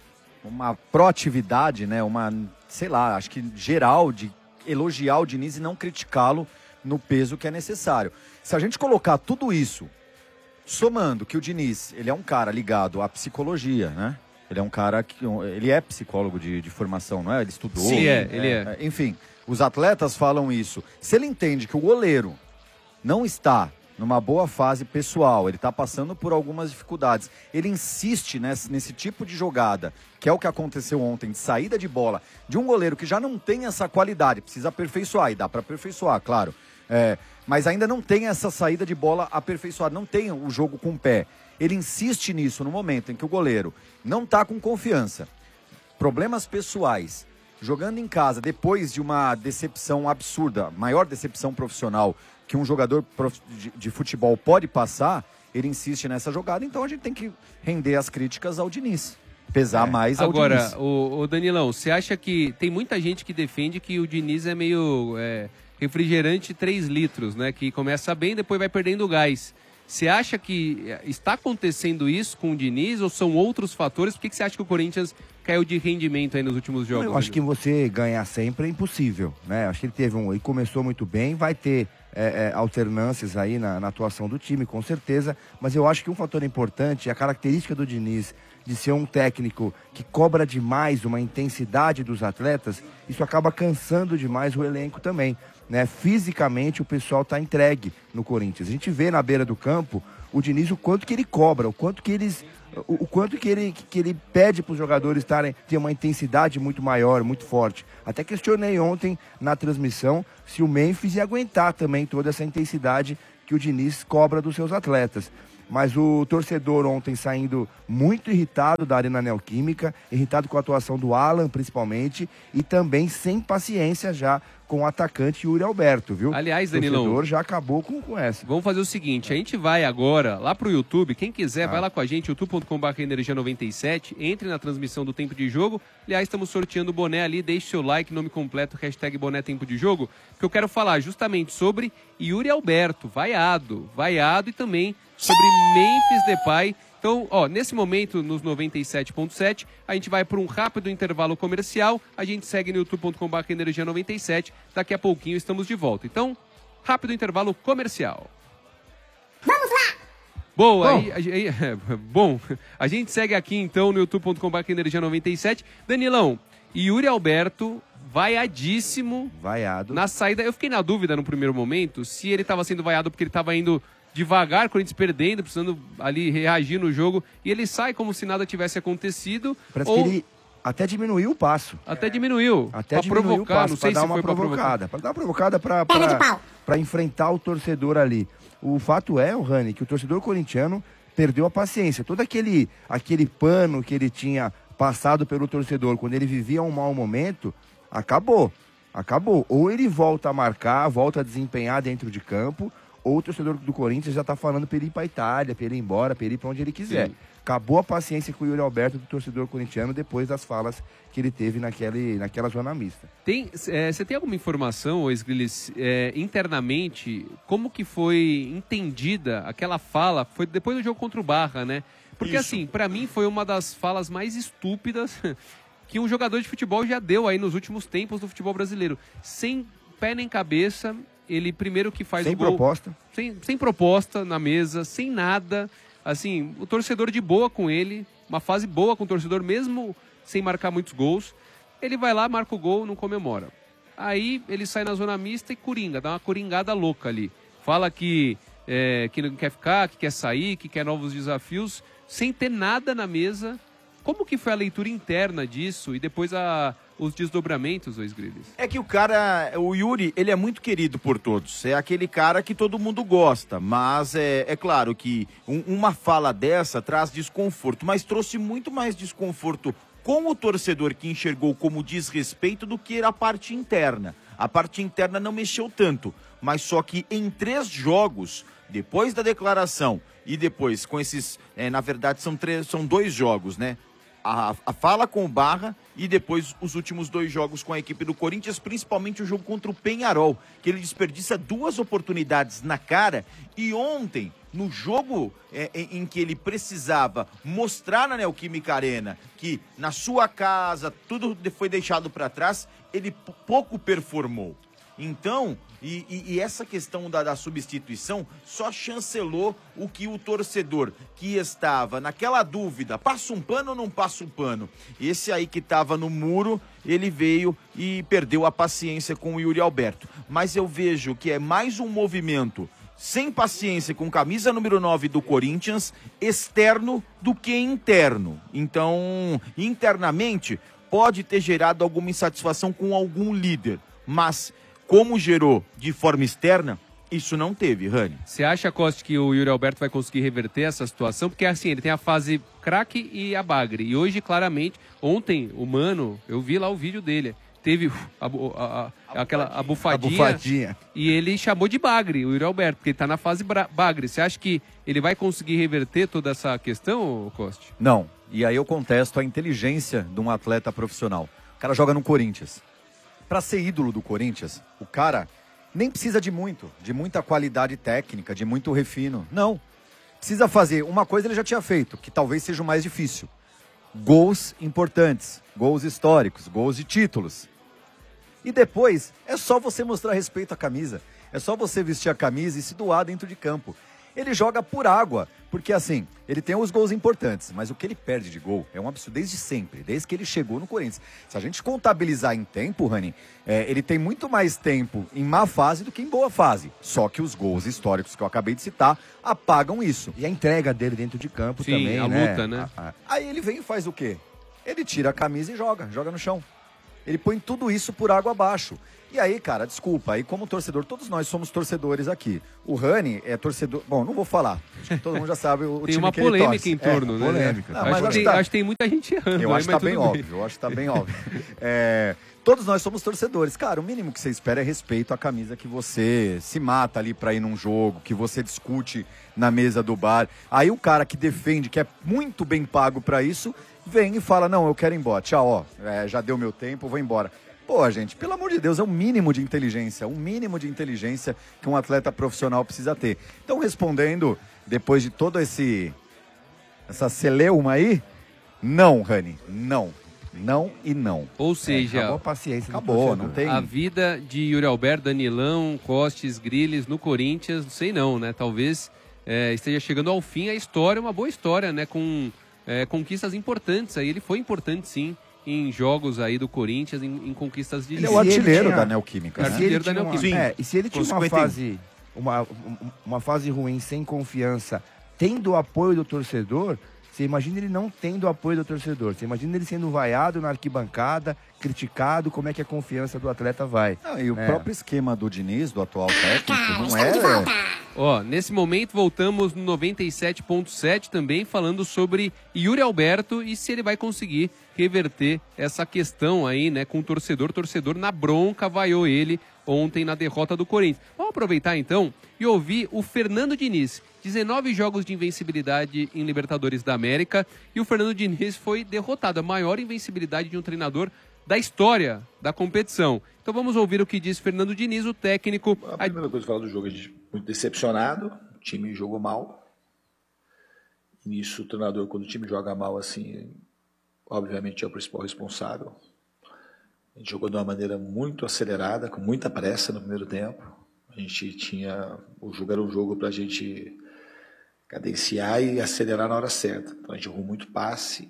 proatividade, né? Sei lá, acho que geral de elogiar o Diniz e não criticá-lo no peso que é necessário. Se a gente colocar tudo isso, somando que o Diniz, ele é um cara ligado à psicologia, né? Ele é um cara que... Ele é psicólogo de formação, não é? Ele estudou. Sim, ele é. Enfim, os atletas falam isso. Se ele entende que o goleiro não está numa boa fase pessoal, ele está passando por algumas dificuldades, ele insiste nesse tipo de jogada, que é o que aconteceu ontem, de saída de bola, de um goleiro que já não tem essa qualidade, precisa aperfeiçoar, e dá para aperfeiçoar, claro. Mas ainda não tem essa saída de bola aperfeiçoada, não tem o jogo com o pé. Ele insiste nisso no momento em que o goleiro não está com confiança. Problemas pessoais, jogando em casa, depois de uma decepção absurda, maior decepção profissional que um jogador de futebol pode passar, ele insiste nessa jogada, então a gente tem que render as críticas ao Diniz. Pesar mais ao Diniz. Agora, o Danilão, você acha que tem muita gente que defende que o Diniz é meio refrigerante 3 litros, né? Que começa bem, depois vai perdendo gás. Você acha que está acontecendo isso com o Diniz ou são outros fatores? Por que você acha que o Corinthians caiu de rendimento aí nos últimos jogos? Eu acho que você ganhar sempre é impossível, né? Acho que ele começou muito bem, vai ter alternâncias aí na atuação do time, com certeza, mas eu acho que um fator importante é a característica do Diniz de ser um técnico que cobra demais uma intensidade dos atletas, isso acaba cansando demais o elenco também, né? Fisicamente o pessoal está entregue no Corinthians. A gente vê na beira do campo o Diniz o quanto que ele cobra, o quanto que ele pede para os jogadores ter uma intensidade muito maior, muito forte. Até questionei ontem na transmissão se o Memphis ia aguentar também toda essa intensidade que o Diniz cobra dos seus atletas. Mas o torcedor ontem saindo muito irritado da Arena Neoquímica, irritado com a atuação do Alan principalmente, e também sem paciência já com o atacante Yuri Alberto, viu? Aliás, o Danilão, torcedor já acabou com essa. Vamos fazer o seguinte, a gente vai agora lá pro YouTube, quem quiser vai lá com a gente, youtube.com/energia97, entre na transmissão do Tempo de Jogo. Aliás, estamos sorteando o boné ali, deixe seu like, nome completo, hashtag boné Tempo de Jogo, que eu quero falar justamente sobre Yuri Alberto, vaiado e também sobre Memphis Depay. Então, nesse momento, nos 97.7, a gente vai para um rápido intervalo comercial, a gente segue no youtube.com/energia97, daqui a pouquinho estamos de volta. Então, rápido intervalo comercial. Vamos lá! Boa, bom, a gente segue aqui então no youtube.com/energia97. Danilão, Yuri Alberto, vaiadíssimo. Vaiado. Na saída, eu fiquei na dúvida no primeiro momento se ele estava sendo vaiado porque ele estava indo devagar, Corinthians perdendo, precisando ali reagir no jogo, e ele sai como se nada tivesse acontecido. Parece que ele até diminuiu o passo. Até diminuiu. Até pra diminuiu provocar, o passo, não sei pra se dar foi uma provocada. Para dar uma provocada para enfrentar o torcedor ali. O fato é, Rani, que o torcedor corintiano perdeu a paciência. Todo aquele pano que ele tinha passado pelo torcedor quando ele vivia um mau momento, acabou. Ou ele volta a marcar, volta a desempenhar dentro de campo, ou o torcedor do Corinthians já tá falando para ele ir para Itália, para ele ir embora, para ele ir para onde ele quiser. Sim. Acabou a paciência com o Yuri Alberto do torcedor corintiano depois das falas que ele teve naquela zona mista. Você tem alguma informação, Esgrilis, internamente, como que foi entendida aquela fala? Foi depois do jogo contra o Barra, né? Porque assim, para mim foi uma das falas mais estúpidas que um jogador de futebol já deu aí nos últimos tempos do futebol brasileiro. Sem pé nem cabeça, ele primeiro que faz o gol... Proposta. Sem proposta na mesa, sem nada. Assim, o torcedor de boa com ele, uma fase boa com o torcedor, mesmo sem marcar muitos gols. Ele vai lá, marca o gol, não comemora. Aí ele sai na zona mista e coringa, dá uma coringada louca ali. Fala que não quer ficar, que quer sair, que quer novos desafios, sem ter nada na mesa. Como que foi a leitura interna disso e depois os desdobramentos, Luiz Grilis? É que o Yuri, ele é muito querido por todos. É aquele cara que todo mundo gosta, mas é claro que uma fala dessa traz desconforto, mas trouxe muito mais desconforto com o torcedor que enxergou como desrespeito do que a parte interna. A parte interna não mexeu tanto, mas só que em 3 jogos, depois da declaração e depois com esses, na verdade são 2 jogos, né? A fala com o Barra e depois os últimos 2 jogos com a equipe do Corinthians, principalmente o jogo contra o Peñarol, que ele desperdiça 2 oportunidades na cara. E ontem, no jogo em que ele precisava mostrar na Neoquímica Arena que na sua casa tudo foi deixado para trás, ele pouco performou. Então, e essa questão da substituição só chancelou o que o torcedor que estava naquela dúvida, passa um pano ou não passa um pano? Esse aí que estava no muro, ele veio e perdeu a paciência com o Yuri Alberto. Mas eu vejo que é mais um movimento sem paciência com camisa número 9 do Corinthians, externo do que interno. Então, internamente, pode ter gerado alguma insatisfação com algum líder, mas... como gerou de forma externa, isso não teve, Rani. Você acha, Costa, que o Yuri Alberto vai conseguir reverter essa situação? Porque assim, ele tem a fase craque e a bagre. E hoje, claramente, ontem, o Mano, eu vi lá o vídeo dele, teve aquela bufadinha. E ele chamou de bagre, o Yuri Alberto, porque ele tá na fase bagre. Você acha que ele vai conseguir reverter toda essa questão, Costa? Não. E aí eu contesto a inteligência de um atleta profissional. O cara joga no Corinthians. Para ser ídolo do Corinthians, o cara nem precisa de muita qualidade técnica, de muito refino. Não. Precisa fazer uma coisa, ele já tinha feito, que talvez seja o mais difícil. Gols importantes, gols históricos, gols de títulos. E depois, é só você mostrar respeito à camisa. É só você vestir a camisa e se doar dentro de campo. Ele joga por água, porque assim, ele tem os gols importantes, mas o que ele perde de gol é um absurdo desde sempre, desde que ele chegou no Corinthians. Se a gente contabilizar em tempo, Rani, ele tem muito mais tempo em má fase do que em boa fase. Só que os gols históricos que eu acabei de citar apagam isso. E a entrega dele dentro de campo Sim, também, a né? luta, né? Aí ele vem e faz o quê? Ele tira a camisa e joga no chão. Ele põe tudo isso por água abaixo. E aí, cara, desculpa, aí como torcedor, todos nós somos torcedores aqui. O Rani é torcedor... Bom, não vou falar. Acho que todo mundo já sabe o Tem time uma que ele torce. polêmica em torno, né? polêmica. Não, Acho, mas acho que tem muita gente errando. Eu aí, acho que mas tá bem tudo bem. óbvio, eu acho que tá bem óbvio. Todos nós somos torcedores. Cara, o mínimo que você espera é respeito à camisa que você se mata ali pra ir num jogo, que você discute na mesa do bar. Aí o cara que defende, que é muito bem pago pra isso, vem e fala, não, eu quero ir embora. Tchau, já deu meu tempo, vou embora. Pô, gente, pelo amor de Deus, é o mínimo de inteligência que um atleta profissional precisa ter. Então, respondendo, depois de todo essa celeuma aí, não, Rani, não. Não e não. Ou seja, Acabou a paciência do Acabou, torcedor. não tem... a vida de Yuri Alberto, Danilão, Costes, Griles no Corinthians, não sei não, né? Talvez esteja chegando ao fim a história, uma boa história, né? Com conquistas importantes aí. Ele foi importante, sim, em jogos aí do Corinthians, em conquistas de... Ele é o artilheiro da Neoquímica, né? Artilheiro da Neoquímica. E se ele tinha uma fase ruim, sem confiança, tendo o apoio do torcedor, você imagina ele não tendo o apoio do torcedor. Você imagina ele sendo vaiado na arquibancada, criticado, como é que a confiança do atleta vai. E o próprio esquema do Diniz, do atual técnico, não é... Ó, nesse momento voltamos no 97.7 também falando sobre Yuri Alberto e se ele vai conseguir reverter essa questão aí, né, com o torcedor. O torcedor na bronca vaiou ele ontem na derrota do Corinthians. Vamos aproveitar então e ouvir o Fernando Diniz. 19 jogos de invencibilidade em Libertadores da América e o Fernando Diniz foi derrotado. A maior invencibilidade de um treinador da história da competição. Então vamos ouvir o que diz Fernando Diniz, o técnico. A primeira coisa que eu falo do jogo, a gente muito decepcionado, o time jogou mal. E nisso o treinador, quando o time joga mal assim, obviamente é o principal responsável. A gente jogou de uma maneira muito acelerada, com muita pressa no primeiro tempo. A gente tinha... O jogo era um jogo para a gente cadenciar e acelerar na hora certa. Então a gente errou muito passe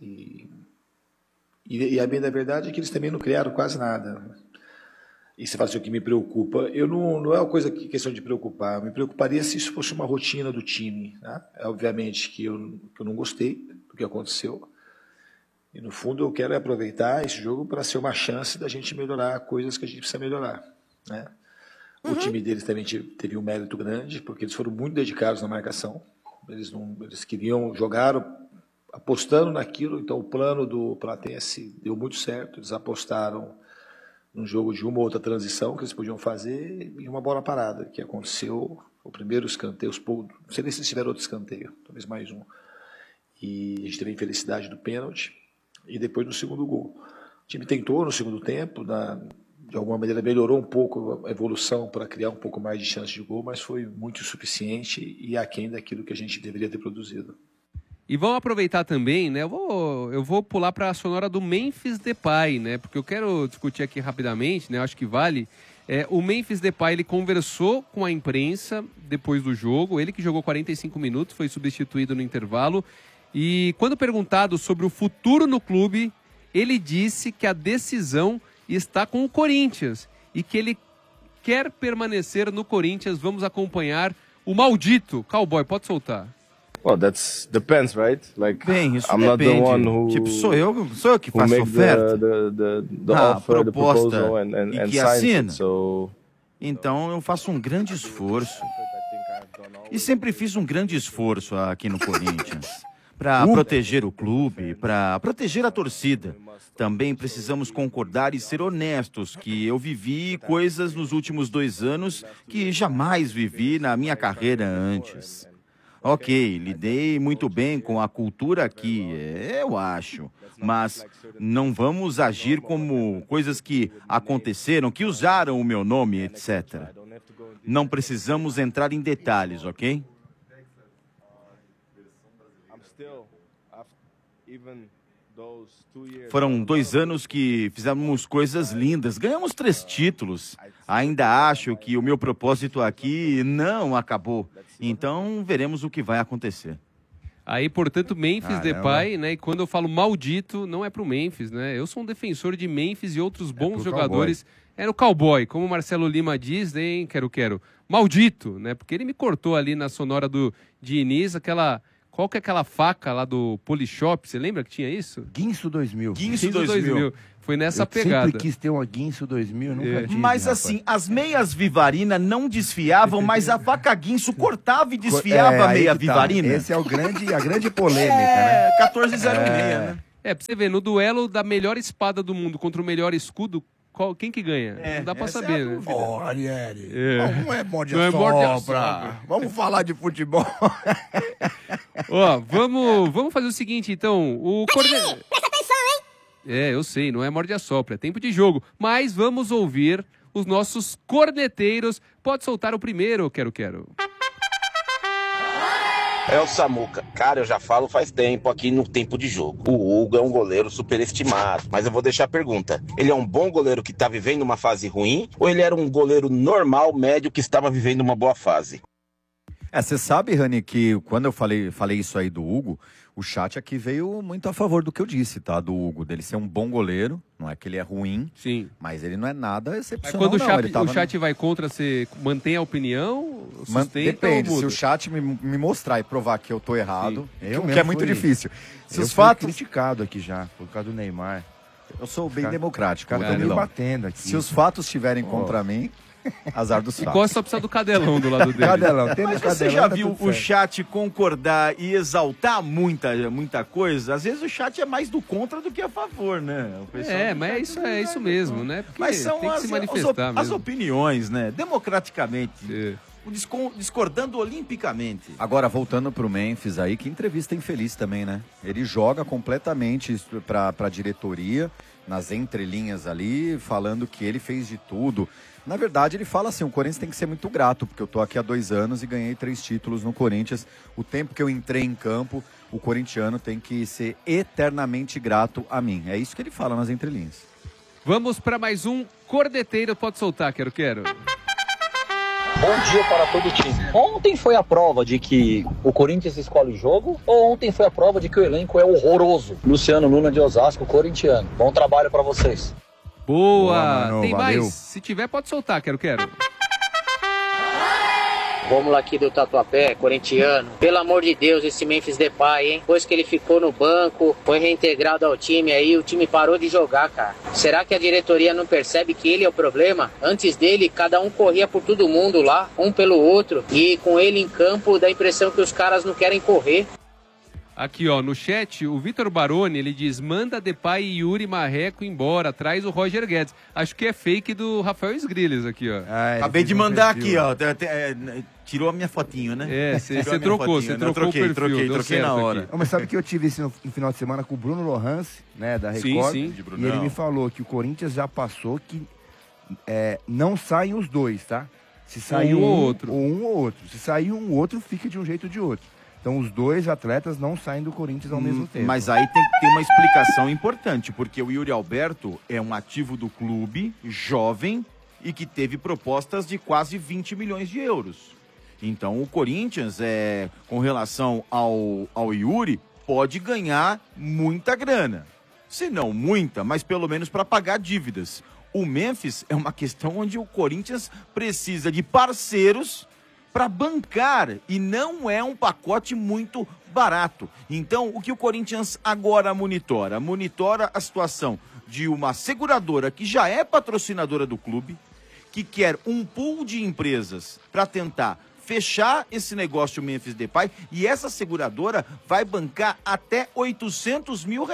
e a bem da verdade é que eles também não criaram quase nada. E você fala assim, o que me preocupa, eu não é uma coisa que questão de preocupar, me preocuparia se isso fosse uma rotina do time. Né? Obviamente que eu não gostei do que aconteceu. E no fundo eu quero aproveitar esse jogo para ser uma chance da gente melhorar coisas que a gente precisa melhorar. Né? O time deles também teve um mérito grande, porque eles foram muito dedicados na marcação. Eles queriam jogar apostando naquilo, então o plano do Platense deu muito certo. Eles apostaram num jogo de uma ou outra transição que eles podiam fazer e uma bola parada, que aconteceu o primeiro escanteio, não sei nem se eles tiveram outro escanteio, talvez mais um. E a gente teve a infelicidade do pênalti e depois no segundo gol. O time tentou no segundo tempo, de alguma maneira melhorou um pouco a evolução para criar um pouco mais de chance de gol, mas foi muito insuficiente e aquém daquilo que a gente deveria ter produzido. E vamos aproveitar também, né? Eu vou pular para a sonora do Memphis Depay, né? Porque eu quero discutir aqui rapidamente, né? Eu acho que vale. O Memphis Depay, ele conversou com a imprensa depois do jogo. Ele que jogou 45 minutos, foi substituído no intervalo. E quando perguntado sobre o futuro no clube, ele disse que a decisão está com o Corinthians e que ele quer permanecer no Corinthians. Vamos acompanhar o maldito Cowboy. Pode soltar. Well, that depends, right? Like, Bem, isso I'm not the one who, tipo, sou eu que faço make oferta. the A offer, the proposta proposal and e que signs assina. it. So, Então eu faço um grande esforço. E sempre fiz um grande esforço aqui no Corinthians. Para proteger o clube, para proteger a torcida. Também precisamos concordar e ser honestos que eu vivi coisas nos últimos 2 anos que jamais vivi na minha carreira antes. Ok, lidei muito bem com a cultura aqui, eu acho. Mas não vamos agir como coisas que aconteceram, que usaram o meu nome, etc. Não precisamos entrar em detalhes, ok? I'm still, even Foram 2 anos que fizemos coisas lindas, ganhamos 3 títulos. Ainda acho que o meu propósito aqui não acabou. Então veremos o que vai acontecer. Aí, portanto, Memphis Depay, né? E quando eu falo maldito, não é pro Memphis, né? Eu sou um defensor de Memphis e outros bons jogadores. Era o cowboy, como o Marcelo Lima diz, hein? Quero. Maldito, né? Porque ele me cortou ali na sonora do Diniz, aquela... Qual que é aquela faca lá do Polishop? Você lembra que tinha isso? Guinso 2000. Guinso 2000. Foi nessa eu pegada. Sempre quis ter uma Guinso 2000, eu nunca tive. Mas assim, as meias Vivarina não desfiavam, mas a faca Guinso cortava e desfiava a meia Vivarina. Esse é a grande polêmica, né? 1406, né? Pra você ver, no duelo da melhor espada do mundo contra o melhor escudo, quem que ganha? Não dá pra saber, né? Ô, Ariely, não é morde Não a é morde a sopra. Vamos falar de futebol. Ó, vamos fazer o seguinte, então. Presta atenção, hein? Eu sei, não é morde a sopra, é tempo de jogo. Mas vamos ouvir os nossos corneteiros. Pode soltar o primeiro, quero. É o Samuca. Cara, eu já falo faz tempo aqui no tempo de jogo. O Hugo é um goleiro superestimado. Mas eu vou deixar a pergunta. Ele é um bom goleiro que tá vivendo uma fase ruim? Ou ele era um goleiro normal, médio, que estava vivendo uma boa fase? Você sabe, Rani, que quando eu falei isso aí do Hugo, o chat aqui veio muito a favor do que eu disse, tá? Do Hugo, dele ser um bom goleiro, não é que ele é ruim, sim, mas ele não é nada Mas excepcional. quando o chat vai contra, você mantém a opinião? Depende, se o chat me mostrar e provar que eu tô errado, que é muito difícil. Se eu os fatos... fui criticado aqui já, por causa do Neymar. Eu sou bem democrático, Cara, tá me batendo aqui. Se os fatos estiverem contra mim... Azar dos fatos. E Costa só precisa do cadelão do lado dele. Mas você já viu o chat concordar e exaltar muita coisa? Às vezes o chat é mais do contra do que a favor, né? Mas é isso mesmo, né? Porque mas são tem que se manifestar as opiniões, né? Democraticamente. Discordando olimpicamente. Agora, voltando pro Memphis aí, que entrevista infeliz também, né? Ele joga completamente pra diretoria, nas entrelinhas ali, falando que ele fez de tudo. Na verdade, ele fala assim, o Corinthians tem que ser muito grato, porque eu tô aqui há 2 anos e ganhei 3 títulos no Corinthians. O tempo que eu entrei em campo, o corintiano tem que ser eternamente grato a mim. É isso que ele fala nas entrelinhas. Vamos para mais um corneteiro. Pode soltar, quero. Bom dia para todo o time. Ontem foi a prova de que o Corinthians escolhe o jogo ou ontem foi a prova de que o elenco é horroroso? Luciano Luna de Osasco, corintiano. Bom trabalho para vocês. Boa, mano, tem valeu. mais? Se tiver, pode soltar, quero. Rômulo aqui do Tatuapé, corintiano. Pelo amor de Deus, esse Memphis Depay, hein? Depois que ele ficou no banco, foi reintegrado ao time aí, o time parou de jogar, cara. Será que a diretoria não percebe que ele é o problema? Antes dele, cada um corria por todo mundo lá, um pelo outro. E com ele em campo, dá a impressão que os caras não querem correr. Aqui, ó, no chat, o Vitor Baroni, ele diz, manda Depay e Yuri Marreco embora, traz o Roger Guedes. Acho que é fake do Rafael Sgrilles aqui, ó. Acabei de mandar aqui, ó. Tirou a minha fotinho, né? Você trocou, você trocou o perfil. Troquei na hora. Mas sabe que eu tive isso no final de semana com o Bruno Lohans, né, da Record? Sim. E ele me falou que o Corinthians já passou que não saem os dois, tá? Se sair um ou outro. Se sair um ou outro, fica de um jeito ou de outro. Então os 2 atletas não saem do Corinthians ao mesmo tempo. Mas aí tem que ter uma explicação importante, porque o Yuri Alberto é um ativo do clube, jovem, e que teve propostas de quase 20 milhões de euros. Então o Corinthians, com relação ao Yuri, pode ganhar muita grana. Se não muita, mas pelo menos para pagar dívidas. O Memphis é uma questão onde o Corinthians precisa de parceiros para bancar, e não é um pacote muito barato. Então, o que o Corinthians agora monitora? Monitora a situação de uma seguradora que já é patrocinadora do clube, que quer um pool de empresas para tentar fechar esse negócio Memphis Depay, e essa seguradora vai bancar até R$800 mil.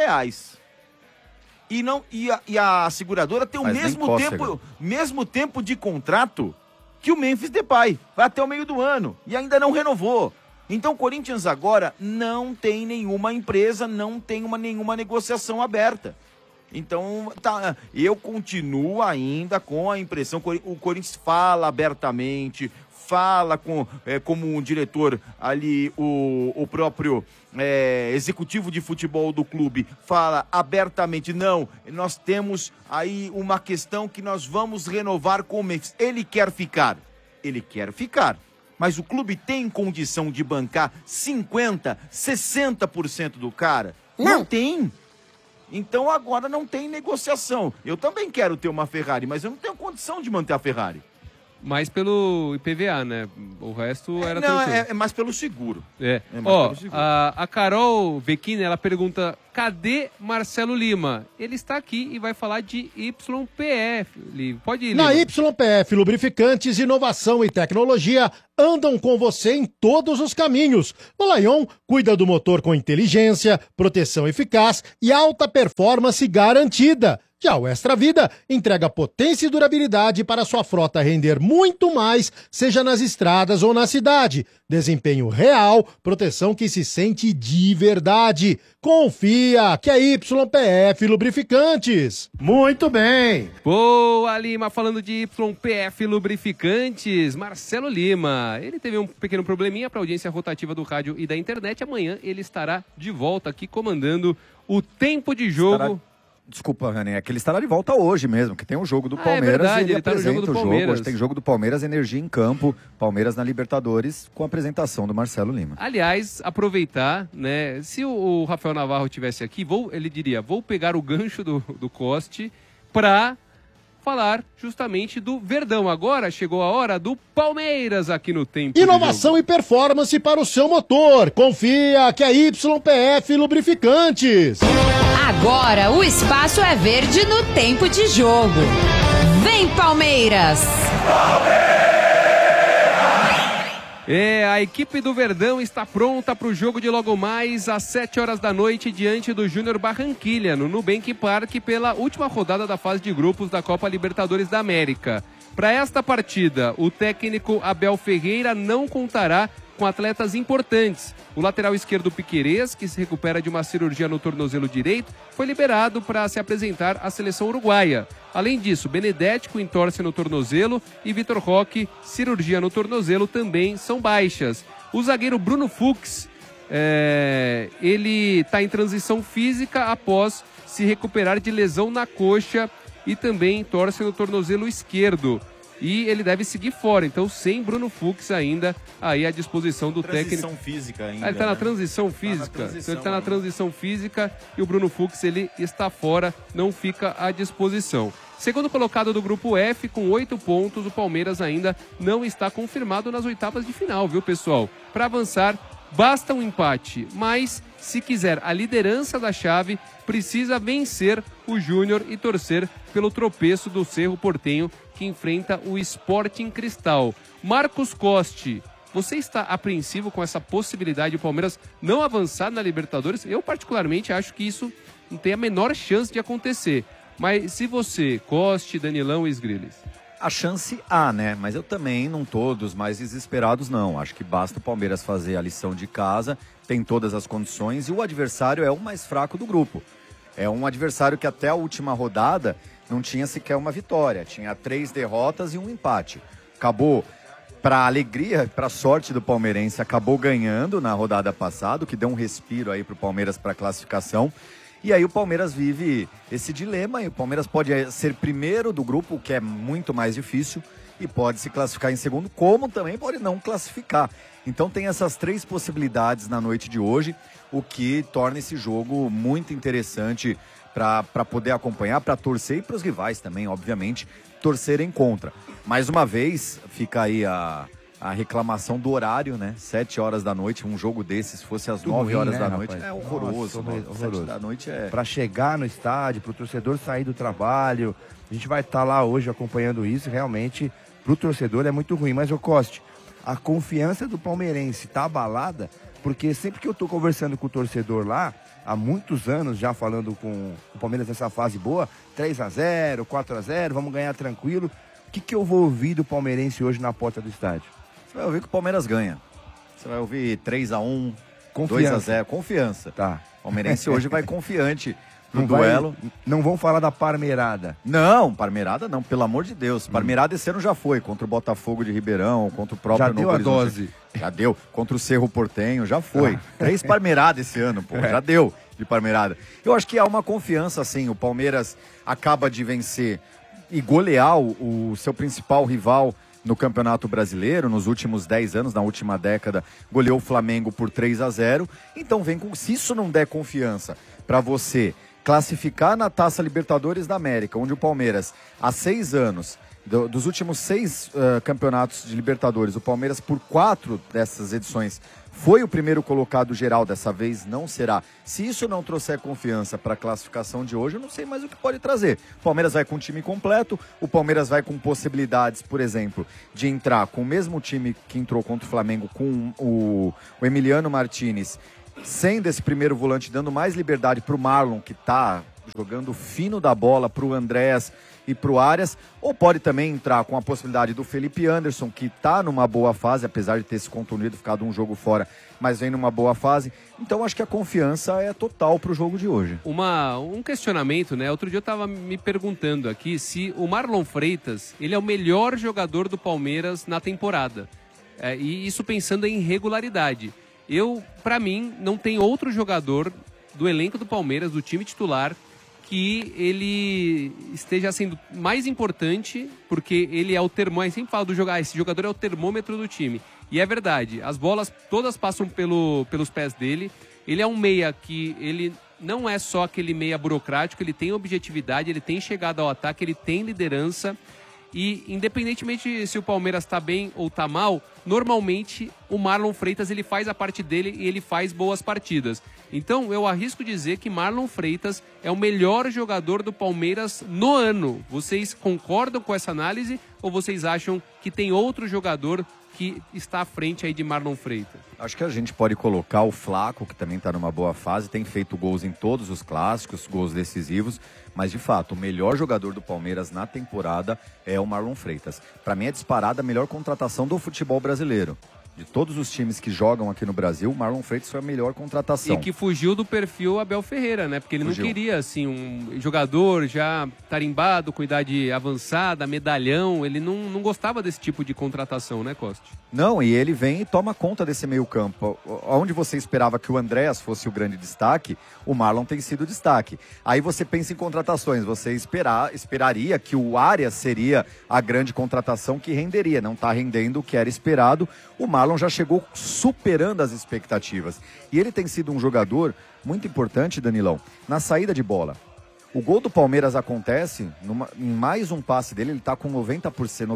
E a seguradora tem o mesmo tempo de contrato que o Memphis Depay, vai até o meio do ano, e ainda não renovou. Então o Corinthians agora não tem nenhuma empresa, não tem nenhuma negociação aberta. Então, tá, eu continuo ainda com a impressão que o Corinthians fala abertamente, fala como um diretor ali, o próprio executivo de futebol do clube fala abertamente, não, nós temos aí uma questão que nós vamos renovar com o Memphis. Ele quer ficar, mas o clube tem condição de bancar 50%, 60% do cara? Não tem. Então agora não tem negociação. Eu também quero ter uma Ferrari, mas eu não tenho condição de manter a Ferrari. Mais pelo IPVA, né? O resto era Não, tranquilo. é mais pelo seguro. Ó, a Carol Vecchini, ela pergunta, cadê Marcelo Lima? Ele está aqui e vai falar de YPF. Pode ir, Na Lima. YPF, lubrificantes, inovação e tecnologia andam com você em todos os caminhos. O Laion cuida do motor com inteligência, proteção eficaz e alta performance garantida. Já o Extra Vida entrega potência e durabilidade para sua frota render muito mais, seja nas estradas ou na cidade. Desempenho real, proteção que se sente de verdade. Confia que é YPF Lubrificantes. Muito bem. Boa, Lima, falando de YPF Lubrificantes, Marcelo Lima. Ele teve um pequeno probleminha para a audiência rotativa do rádio e da internet. Amanhã ele estará de volta aqui comandando o tempo de jogo. Desculpa, Rani, é que ele estará de volta hoje mesmo, que tem o jogo do Palmeiras. É verdade, ele ele tá no apresenta jogo do o jogo. Palmeiras. Hoje tem jogo do Palmeiras, Energia em Campo, Palmeiras na Libertadores, com a apresentação do Marcelo Lima. Aliás, aproveitar, né? Se o Rafael Navarro estivesse aqui, ele diria, vou pegar o gancho do Coste para falar justamente do Verdão. Agora chegou a hora do Palmeiras aqui no Tempo Inovação e performance para o seu motor. Confia que é YPF Lubrificantes. Agora o espaço é verde no Tempo de Jogo. Vem, Palmeiras! A equipe do Verdão está pronta para o jogo de logo mais às 7 horas da noite diante do Júnior Barranquilla, no Nubank Park, pela última rodada da fase de grupos da Copa Libertadores da América. Para esta partida, o técnico Abel Ferreira não contará com atletas importantes. O lateral esquerdo Piquerez, que se recupera de uma cirurgia no tornozelo direito, foi liberado para se apresentar à seleção uruguaia. Além disso, Benedetti, com entorse no tornozelo, e Vitor Roque, cirurgia no tornozelo, também são baixas. O zagueiro Bruno Fux, ele está em transição física após se recuperar de lesão na coxa e também entorse no tornozelo esquerdo. E ele deve seguir fora, então sem Bruno Fux ainda aí à disposição do técnico. Transição física ainda. Ele está na né? transição física. Tá na Então ele está na transição física e o Bruno Fux ele está fora, não fica à disposição. Segundo colocado do grupo F, com 8 pontos, o Palmeiras ainda não está confirmado nas oitavas de final, viu, pessoal? Para avançar, basta um empate, mas se quiser a liderança da chave, precisa vencer o Júnior e torcer pelo tropeço do Cerro Porteño, que enfrenta o Sporting Cristal. Marcos Coste, você está apreensivo com essa possibilidade de o Palmeiras não avançar na Libertadores? Eu particularmente acho que isso não tem a menor chance de acontecer. Mas se você, Coste, Danilão e Sgrilles... A chance há, né? Mas eu também não tô dos mais desesperados, não. Acho que basta o Palmeiras fazer a lição de casa, tem todas as condições e o adversário é o mais fraco do grupo. É um adversário que até a última rodada não tinha sequer uma vitória, tinha 3 derrotas e um empate. Acabou, para alegria, para sorte do palmeirense, acabou ganhando na rodada passada, o que deu um respiro aí pro Palmeiras para classificação. E aí o Palmeiras vive esse dilema, e o Palmeiras pode ser primeiro do grupo, o que é muito mais difícil, e pode se classificar em segundo, como também pode não classificar. Então tem essas 3 possibilidades na noite de hoje, o que torna esse jogo muito interessante para poder acompanhar, para torcer e para os rivais também, obviamente, torcerem contra. Mais uma vez, fica aí a reclamação do horário, né? 7 horas da noite, um jogo desses, se fosse às 9 horas da noite, é horroroso. Nossa, horroroso. 7 da noite é... Para chegar no estádio, para o torcedor sair do trabalho, a gente vai estar lá hoje acompanhando isso, realmente, para o torcedor é muito ruim. Mas, ô Coste, a confiança do palmeirense tá abalada, porque sempre que eu tô conversando com o torcedor lá, há muitos anos já falando com o Palmeiras nessa fase boa, 3-0, 4-0, vamos ganhar tranquilo. O que eu vou ouvir do palmeirense hoje na porta do estádio? Você vai ouvir que o Palmeiras ganha. Você vai ouvir 3-1, Confiança. 2-0, confiança. Tá. O palmeirense hoje vai confiante no duelo. Não vão falar da Parmeirada. Não, Parmeirada não, pelo amor de Deus. Parmeirada esse ano já foi, contra o Botafogo de Ribeirão, contra o próprio Já deu Novo a Horizonte. dose. Já deu, contra o Cerro Portenho, já foi. 3 Parmeiradas esse ano, pô, já deu de Parmeirada. Eu acho que há uma confiança, assim, o Palmeiras acaba de vencer e golear o seu principal rival no Campeonato Brasileiro, nos últimos 10 anos, na última década, goleou o Flamengo por 3-0. Então se isso não der confiança para você classificar na Taça Libertadores da América, onde o Palmeiras, há 6 anos, dos últimos 6 campeonatos de Libertadores, o Palmeiras, por 4 dessas edições, foi o primeiro colocado geral, dessa vez não será. Se isso não trouxer confiança para a classificação de hoje, eu não sei mais o que pode trazer. O Palmeiras vai com o time completo, o Palmeiras vai com possibilidades, por exemplo, de entrar com o mesmo time que entrou contra o Flamengo, com o Emiliano Martinez, sendo esse primeiro volante, dando mais liberdade para o Marlon, que está jogando fino da bola, para o Andréas e para o Arias, ou pode também entrar com a possibilidade do Felipe Anderson, que está numa boa fase, apesar de ter se contundido, ficado um jogo fora, mas vem numa boa fase. Então acho que a confiança é total para o jogo de hoje. Um questionamento, né? Outro dia eu estava me perguntando aqui se o Marlon Freitas, ele é o melhor jogador do Palmeiras na temporada. E isso pensando em regularidade. Para mim, não tem outro jogador do elenco do Palmeiras, do time titular, que ele esteja sendo mais importante, porque ele é o termômetro. Eu sempre falo do jogador, esse jogador é o termômetro do time. E é verdade, as bolas todas passam pelos pés dele. Ele é um meia que ele não é só aquele meia burocrático, ele tem objetividade, ele tem chegada ao ataque, ele tem liderança. E independentemente se o Palmeiras está bem ou está mal, normalmente o Marlon Freitas ele faz a parte dele e ele faz boas partidas. Então eu arrisco dizer que Marlon Freitas é o melhor jogador do Palmeiras no ano. Vocês concordam com essa análise ou vocês acham que tem outro jogador que está à frente aí de Marlon Freitas? Acho que a gente pode colocar o Flaco, que também está numa boa fase, tem feito gols em todos os clássicos, gols decisivos, mas de fato, o melhor jogador do Palmeiras na temporada é o Marlon Freitas. Para mim é disparada a melhor contratação do futebol brasileiro. De todos os times que jogam aqui no Brasil, o Marlon Freitas foi a melhor contratação. E que fugiu do perfil Abel Ferreira, né? Porque ele não queria, assim, um jogador já tarimbado, com idade avançada, medalhão. Ele não gostava desse tipo de contratação, né, Costa? Não, e ele vem e toma conta desse meio campo. Onde você esperava que o Andréas fosse o grande destaque, o Marlon tem sido destaque. Aí você pensa em contratações, você esperaria que o Arias seria a grande contratação que renderia. Não está rendendo o que era esperado. O Marlon já chegou superando as expectativas. E ele tem sido um jogador muito importante, Danilão, na saída de bola. O gol do Palmeiras acontece em mais um passe dele, ele está com 90%,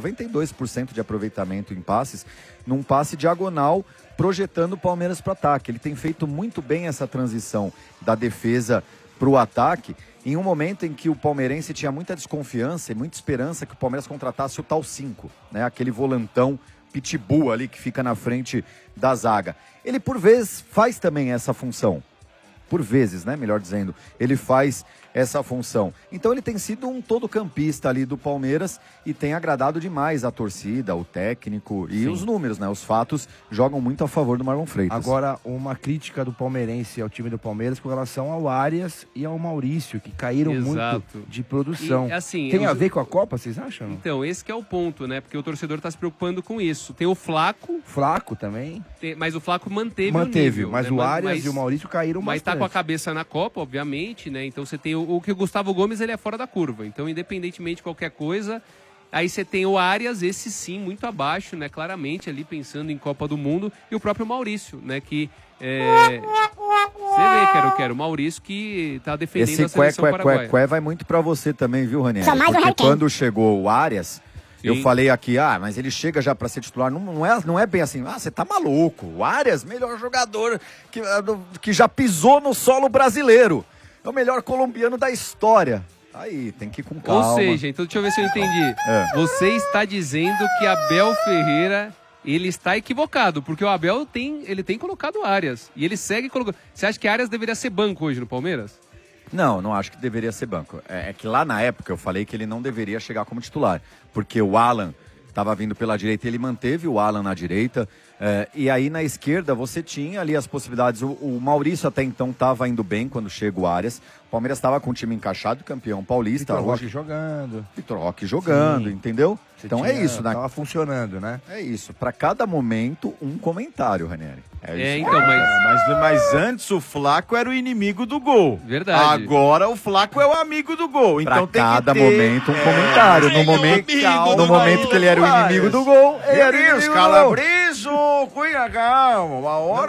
92% de aproveitamento em passes, num passe diagonal, projetando o Palmeiras para o ataque. Ele tem feito muito bem essa transição da defesa para o ataque, em um momento em que o palmeirense tinha muita desconfiança e muita esperança que o Palmeiras contratasse o tal 5, né? Aquele volantão pitbull ali que fica na frente da zaga. Ele, por vezes, faz também essa função. Por vezes, né? Melhor dizendo, ele faz essa função. Então ele tem sido um todo-campista ali do Palmeiras e tem agradado demais a torcida, o técnico e os números, né? Os fatos jogam muito a favor do Marlon Freitas. Agora, uma crítica do palmeirense ao time do Palmeiras com relação ao Arias e ao Maurício, que caíram muito de produção. E, assim, tem a ver com a Copa, vocês acham? Então, esse que é o ponto, né? Porque o torcedor está se preocupando com isso. Tem o Flaco. Flaco também. Mas o Flaco manteve o nível. Mas né? o Arias e o Maurício caíram mas bastante. Mas tá com a cabeça na Copa, obviamente, né? Então você tem o que o Gustavo Gomes, ele é fora da curva. Então, independentemente de qualquer coisa, aí você tem o Arias, esse sim, muito abaixo, né? Claramente ali pensando em Copa do Mundo. E o próprio Maurício, né? Que você vê, quero o Maurício que tá defendendo a seleção paraguaia. Vai muito pra você também, viu, Ranieri? Só mais Porque Raquel. quando chegou o Arias, Sim. eu falei aqui, mas ele chega já pra ser titular. Não é bem assim, você tá maluco. O Arias, melhor jogador que já pisou no solo brasileiro. É o melhor colombiano da história. Aí, tem que ir com calma. Ou seja, então deixa eu ver se eu entendi. Você está dizendo que Abel Ferreira, ele está equivocado, porque o Abel ele tem colocado Arias. E ele segue colocando. Você acha que Arias deveria ser banco hoje no Palmeiras? Não acho que deveria ser banco. É que lá na época eu falei que ele não deveria chegar como titular. Porque o Alan estava vindo pela direita e ele manteve o Alan na direita. E aí na esquerda você tinha ali as possibilidades. O Maurício até então estava indo bem quando chega o Arias. O Palmeiras estava com o time encaixado, campeão paulista. Vitor Roque jogando. Vitor Roque jogando, entendeu? Então é isso, né? Tava funcionando, né? É isso. Para cada momento, um comentário, Ranieri. Então, mas antes o Flaco era o inimigo do gol. Verdade. Agora o Flaco é o amigo do gol. Então pra tem cada que ter... momento um comentário. No momento que ele era o inimigo do gol, ele era o inimigo do gol. Calabreso, cuida, calma. Uma hora,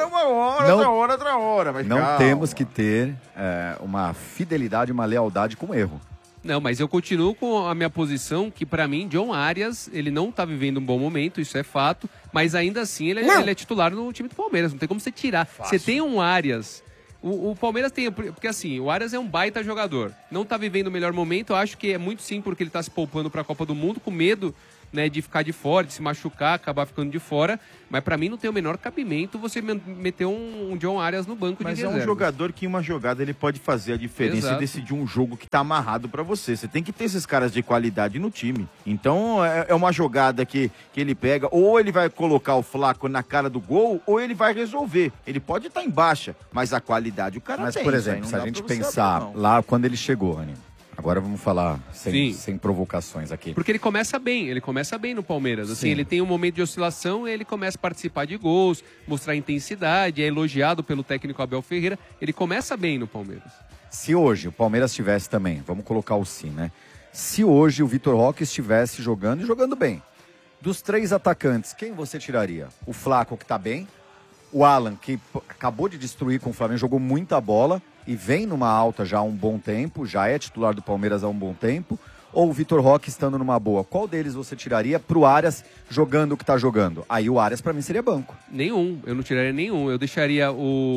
outra hora. Mas não calma. temos que ter uma fidelidade, uma lealdade com o erro. Não, mas eu continuo com a minha posição que, pra mim, John Arias, ele não tá vivendo um bom momento, isso é fato, mas ainda assim ele é titular no time do Palmeiras, não tem como você tirar. Você tem um Arias, o Palmeiras tem, porque assim, o Arias é um baita jogador, não tá vivendo o melhor momento, eu acho que é muito sim porque ele tá se poupando pra Copa do Mundo, com medo, né, de ficar de fora, de se machucar, acabar ficando de fora, mas pra mim não tem o menor cabimento você meter um John Arias no banco de reserva. Mas é um jogador que em uma jogada ele pode fazer a diferença e decidir um jogo que tá amarrado pra você. Você tem que ter esses caras de qualidade no time. Então é uma jogada que ele pega, ou ele vai colocar o Flaco na cara do gol, ou ele vai resolver. Ele pode estar em baixa, mas a qualidade o cara mas, tem. Por exemplo, se a gente pensar lá quando ele chegou, Rani. Agora vamos falar sem provocações aqui. Porque ele começa bem no Palmeiras. Assim, ele tem um momento de oscilação, ele começa a participar de gols, mostrar intensidade, é elogiado pelo técnico Abel Ferreira. Ele começa bem no Palmeiras. Se hoje o Palmeiras tivesse também, vamos colocar o sim, né? Se hoje o Vitor Roque estivesse jogando e jogando bem, dos 3 atacantes, quem você tiraria? O Flaco, que tá bem, o Alan, que acabou de destruir com o Flamengo, jogou muita bola e vem numa alta já há um bom tempo, já é titular do Palmeiras há um bom tempo, ou o Vitor Roque estando numa boa? Qual deles você tiraria pro Arias jogando o que tá jogando? Aí o Arias pra mim seria banco. Nenhum, eu não tiraria nenhum. Eu deixaria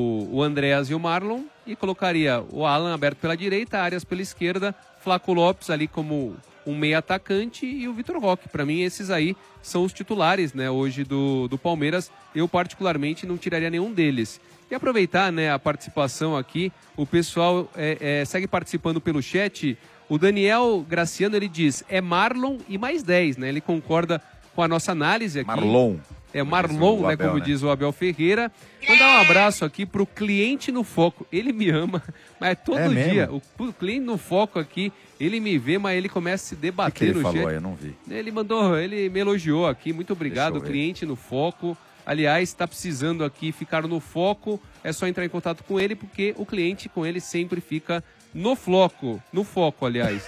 o Andreas e o Marlon e colocaria o Alan aberto pela direita, Arias pela esquerda, Flaco Lopes ali como um meia atacante e o Vitor Roque. Para mim, esses aí são os titulares, né, hoje do Palmeiras. Eu, particularmente, não tiraria nenhum deles. E aproveitar, né, a participação aqui, o pessoal segue participando pelo chat. O Daniel Graciano, ele diz, é Marlon e mais 10, né? Ele concorda com a nossa análise aqui. Marlon. É Marlon, né, como diz o Abel Ferreira. Vou dar um abraço aqui pro cliente no foco. Ele me ama, mas todo dia. O cliente no foco aqui, ele me vê, mas ele começa a se debater no chat. O que ele falou? Eu não vi. Ele me elogiou aqui. Muito obrigado, cliente no foco. Aliás, está precisando aqui ficar no foco, é só entrar em contato com ele, porque o cliente com ele sempre fica no foco, no flaco.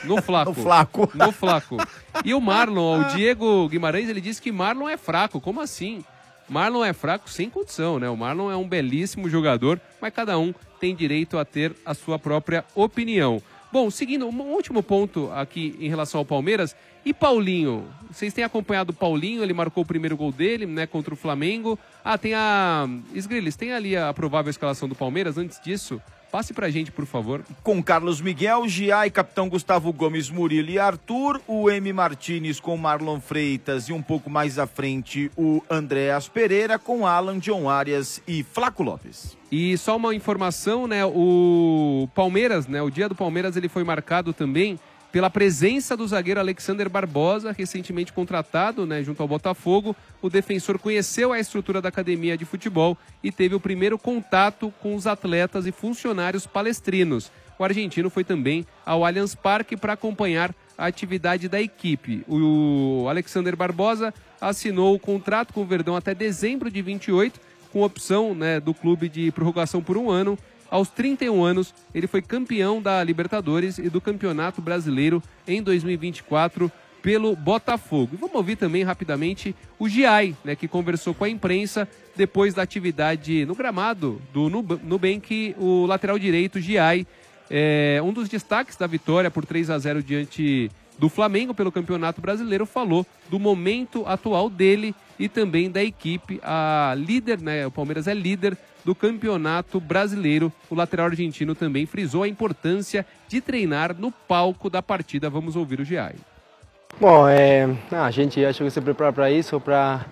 No flaco. E o Marlon, o Diego Guimarães, ele disse que Marlon é fraco. Como assim? Marlon é fraco sem condição, né? O Marlon é um belíssimo jogador, mas cada um tem direito a ter a sua própria opinião. Bom, seguindo, um último ponto aqui em relação ao Palmeiras. E Paulinho? Vocês têm acompanhado o Paulinho, ele marcou o primeiro gol dele, né, contra o Flamengo. Tem a... Esgriles, tem ali a provável escalação do Palmeiras. Antes disso, passe pra gente, por favor. Com Carlos Miguel, Giai, capitão Gustavo Gomes, Murilo e Arthur, o M. Martínez com Marlon Freitas e um pouco mais à frente o Andréas Pereira com Alan, John Arias e Flaco Lopes. E só uma informação, né, o Palmeiras, né, o dia do Palmeiras ele foi marcado também pela presença do zagueiro Alexander Barbosa, recentemente contratado, né, junto ao Botafogo. O defensor conheceu a estrutura da academia de futebol e teve o primeiro contato com os atletas e funcionários palestrinos. O argentino foi também ao Allianz Parque para acompanhar a atividade da equipe. O Alexander Barbosa assinou o contrato com o Verdão até dezembro de 28, com opção, né, do clube de prorrogação por 1 ano. Aos 31 anos, ele foi campeão da Libertadores e do Campeonato Brasileiro em 2024 pelo Botafogo. E vamos ouvir também rapidamente o Giai, né, que conversou com a imprensa depois da atividade no gramado do Nubank, o lateral direito Giai, um dos destaques da vitória por 3-0 diante do Flamengo pelo Campeonato Brasileiro, falou do momento atual dele e também da equipe, a líder, né, o Palmeiras é líder do Campeonato Brasileiro. O lateral argentino também frisou a importância de treinar no palco da partida. Vamos ouvir o Giai. Bom, a gente acho que se prepara para isso, para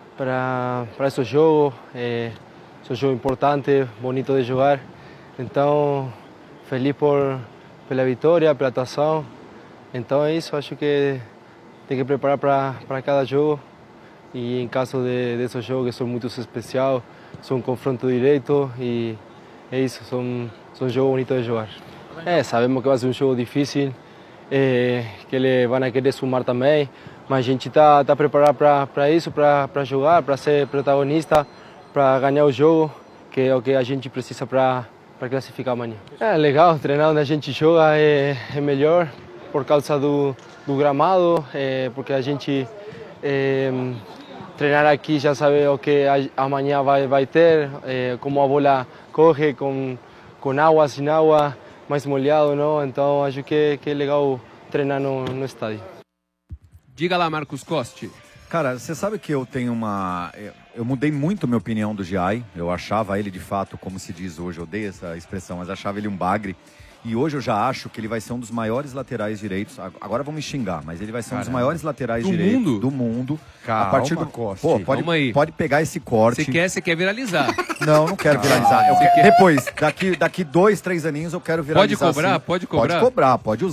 esse jogo. É um jogo importante, bonito de jogar. Então, feliz pela vitória, pela atuação. Então é isso, acho que tem que preparar para cada jogo e em caso desses jogos que são muito especiais, são confronto direto e é isso, são jogos bonitos de jogar. Sabemos que vai ser um jogo difícil, que eles vão querer sumar também, mas a gente está preparado para isso, para jogar, para ser protagonista, para ganhar o jogo, que é o que a gente precisa para classificar amanhã. É legal, treinar onde a gente joga é melhor por causa do gramado, porque a gente treinar aqui já sabe o que amanhã vai ter, como a bola corre, com água, sem água, mais molhado, não? Então acho que é legal treinar no estádio. Diga lá, Marcos Costi. Cara, você sabe que eu tenho eu mudei muito minha opinião do Giai. Eu achava ele, de fato, como se diz hoje, eu odeio essa expressão, mas achava ele um bagre. E hoje eu já acho que ele vai ser um dos maiores laterais direitos. Agora vão me xingar, mas ele vai ser um dos maiores laterais direitos do mundo. Calma, a partir do Costa. Pô, pode pegar esse corte. Você quer viralizar? Não quero viralizar. Depois, daqui 2, 3 aninhos eu quero viralizar. Pode cobrar? Assim. Pode cobrar? Pode cobrar, pode usar.